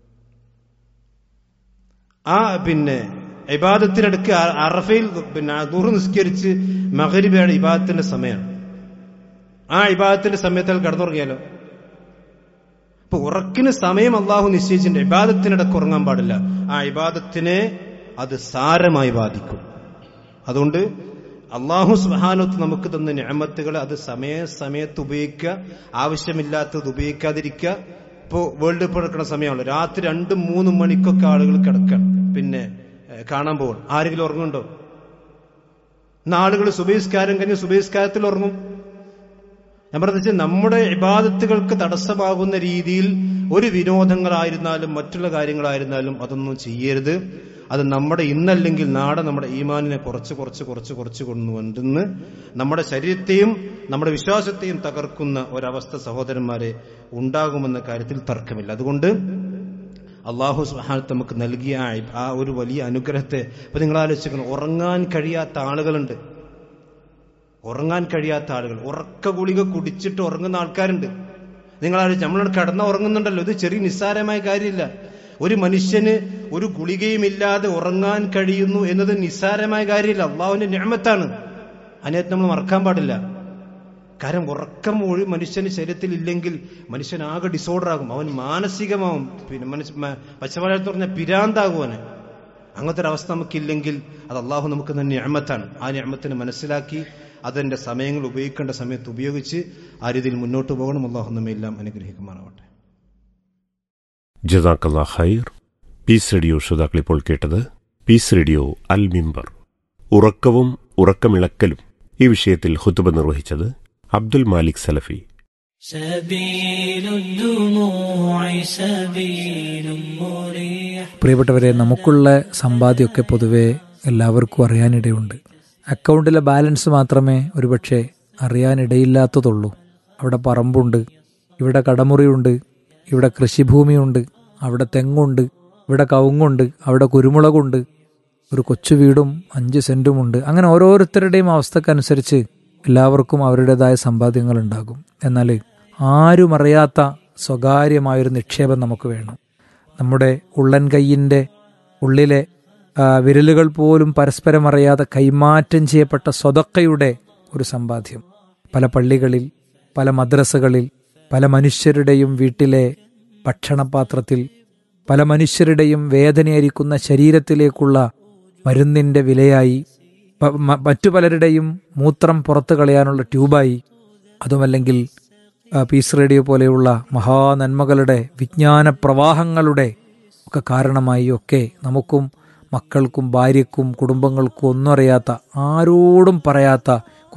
ആ ഇബാദത്തിനിടക്ക് അറഫയിൽ ദുഹർ നിസ്കരിച്ച് മഗ്രിബയുടെ ഇബാദത്തിന്റെ സമയമാണ്. ആ ഇബാദത്തിന്റെ സമയത്ത് കടന്നുറങ്ങിയാലോ? ഇപ്പൊ ഉറക്കിന് സമയം അള്ളാഹു നിശ്ചയിച്ചിട്ടുണ്ട്. ഇബാദത്തിനിടക്ക് ഉറങ്ങാൻ പാടില്ല. ആ ഇബാദത്തിനെ അത് സാരമായി ബാധിക്കും. അതുകൊണ്ട് അള്ളാഹു സുബ്ഹാനഹു നമുക്ക് തന്ന നിഅമത്തുകൾ അത് സമയത്ത് ഉപയോഗിക്കുക, ആവശ്യമില്ലാത്തത് ഉപയോഗിക്കാതിരിക്കുക. ഇപ്പോ വേൾഡ് കപ്പ് നടക്കുന്ന സമയമാണല്ലോ, രാത്രി 2-3 മണിക്കൊക്കെ ആളുകൾ കിടക്കാം, കാണാൻ പോകും. ആരെങ്കിലും ഉറങ്ങുന്നുണ്ടോ? ഇന്ന് ആളുകൾ സുബഹിസ്കാരം കഴിഞ്ഞ് സുബഹിസ്കാരത്തിൽ ഉറങ്ങും. ഞാൻ പറഞ്ഞ നമ്മുടെ ഇബാദത്തുകൾക്ക് തടസ്സമാകുന്ന രീതിയിൽ ഒരു വിനോദങ്ങളായിരുന്നാലും മറ്റുള്ള കാര്യങ്ങളായിരുന്നാലും അതൊന്നും ചെയ്യരുത്. അത് നമ്മുടെ ഇന്നല്ലെങ്കിൽ നാളെ നമ്മുടെ ഈമാനിനെ കുറച്ച് കൊണ്ടുവന്ന് നമ്മുടെ ശരീരത്തെയും നമ്മുടെ വിശ്വാസത്തെയും തകർക്കുന്ന ഒരവസ്ഥ സഹോദരന്മാരെ ഉണ്ടാകുമെന്ന കാര്യത്തിൽ തർക്കമില്ല. അതുകൊണ്ട് അള്ളാഹു സുബ്ഹാനഹു നമുക്ക് നൽകിയ ആ ഒരു വലിയ അനുഗ്രഹത്തെ ഇപ്പൊ നിങ്ങൾ ആലോചിക്കണം. ഉറങ്ങാൻ കഴിയാത്ത ആളുകളുണ്ട്, ഉറങ്ങാൻ കഴിയാത്ത ആളുകൾ, ഉറക്ക ഗുളിക കുടിച്ചിട്ട് ഉറങ്ങുന്ന ആൾക്കാരുണ്ട്. നിങ്ങൾ ആലോചിച്ച് നമ്മൾ കിടന്ന ഉറങ്ങുന്നുണ്ടല്ലോ, ഇത് ചെറിയ നിസ്സാരമായ കാര്യമില്ല. ഒരു മനുഷ്യന് ഒരു ഗുളികയും ഇല്ലാതെ ഉറങ്ങാൻ കഴിയുന്നു എന്നത് നിസ്സാരമായ കാര്യമില്ല, അള്ളാഹുവിന്റെ നിഅമത്താണ്. അതിനകത്ത് നമ്മൾ മറക്കാൻ പാടില്ല. കാരണം ഉറക്കം ഒരു മനുഷ്യന് ശരീരത്തിൽ ഇല്ലെങ്കിൽ മനുഷ്യനാകെ ഡിസോർഡർ ആകും, അവൻ മാനസികമാവും, പച്ചമലയാളത്തിൽ പറഞ്ഞ പിരാന്താകുവാന്. അങ്ങനത്തെ ഒരു അവസ്ഥ നമുക്കില്ലെങ്കിൽ അത് അള്ളാഹു നമുക്ക് തന്നെ നിഅമത്താണ്. ആ നിഅമത്തിനെ മനസ്സിലാക്കി അതിന്റെ സമയങ്ങൾ ഉപയോഗിക്കേണ്ട സമയത്ത് ഉപയോഗിച്ച് ആ രീതിയിൽ മുന്നോട്ട് പോകണം. അള്ളാഹു നമ്മെ എല്ലാം അനുഗ്രഹിക്കുമാറാവട്ടെ. ജസാക്കല്ലാഹ് ഖൈർ. പീസ് റേഡിയോ ശ്രോതാക്കൾ ഇപ്പോൾ കേട്ടത് പീസ് റേഡിയോ അൽ മിമ്പർ, ഉറക്കവും ഉറക്കമിളക്കലും. ഈ വിഷയത്തിൽ ഖുതുബ നിർവഹിച്ചത് അബ്ദുൽ മാലിക് സലഫി. പ്രിയപ്പെട്ടവരെ, നമുക്കുള്ള സമ്പാദ്യമൊക്കെ പൊതുവെ എല്ലാവർക്കും അറിയാനിടയുണ്ട്. അക്കൗണ്ടിലെ ബാലൻസ് മാത്രമേ ഒരുപക്ഷെ അറിയാനിടയില്ലാത്തതുള്ളൂ. അവിടെ പറമ്പുണ്ട്, ഇവിടെ കടമുറിയുണ്ട്, ഇവിടെ കൃഷിഭൂമിയുണ്ട്, അവിടെ തെങ്ങുണ്ട്, ഇവിടെ കവുങ്ങുണ്ട്, അവിടെ കുരുമുളകുണ്ട്, ഒരു കൊച്ചു വീടും 5 സെന്റുമുണ്ട്. അങ്ങനെ ഓരോരുത്തരുടെയും അവസ്ഥക്കനുസരിച്ച് എല്ലാവർക്കും അവരുടേതായ സമ്പാദ്യങ്ങൾ ഉണ്ടാകും. എന്നാൽ ആരും അറിയാത്ത സ്വകാര്യമായൊരു നിക്ഷേപം നമുക്ക് വേണം. നമ്മുടെ ഉള്ളൻ കൈയിൻ്റെ ഉള്ളിലെ വിരലുകൾ പോലും പരസ്പരം അറിയാതെ കൈമാറ്റം ചെയ്യപ്പെട്ട സ്വതക്കയുടെ ഒരു സമ്പാദ്യം. പല പള്ളികളിൽ, പല മദ്രസകളിൽ, പല മനുഷ്യരുടെയും വീട്ടിലെ ഭക്ഷണപാത്രത്തിൽ, പല മനുഷ്യരുടെയും വേദനയായിരിക്കുന്ന ശരീരത്തിലേക്കുള്ള മരുന്നിൻ്റെ വിലയായി, മറ്റു പലരുടെയും മൂത്രം പുറത്തു കളയാനുള്ള ട്യൂബായി, അതുമല്ലെങ്കിൽ പീസ് റേഡിയോ പോലെയുള്ള മഹാനന്മകളുടെ വിജ്ഞാന പ്രവാഹങ്ങളുടെ ഒക്കെ കാരണമായി ഒക്കെ നമുക്കും മക്കൾക്കും ഭാര്യയ്ക്കും കുടുംബങ്ങൾക്കും ഒന്നും അറിയാത്ത, ആരോടും പറയാത്ത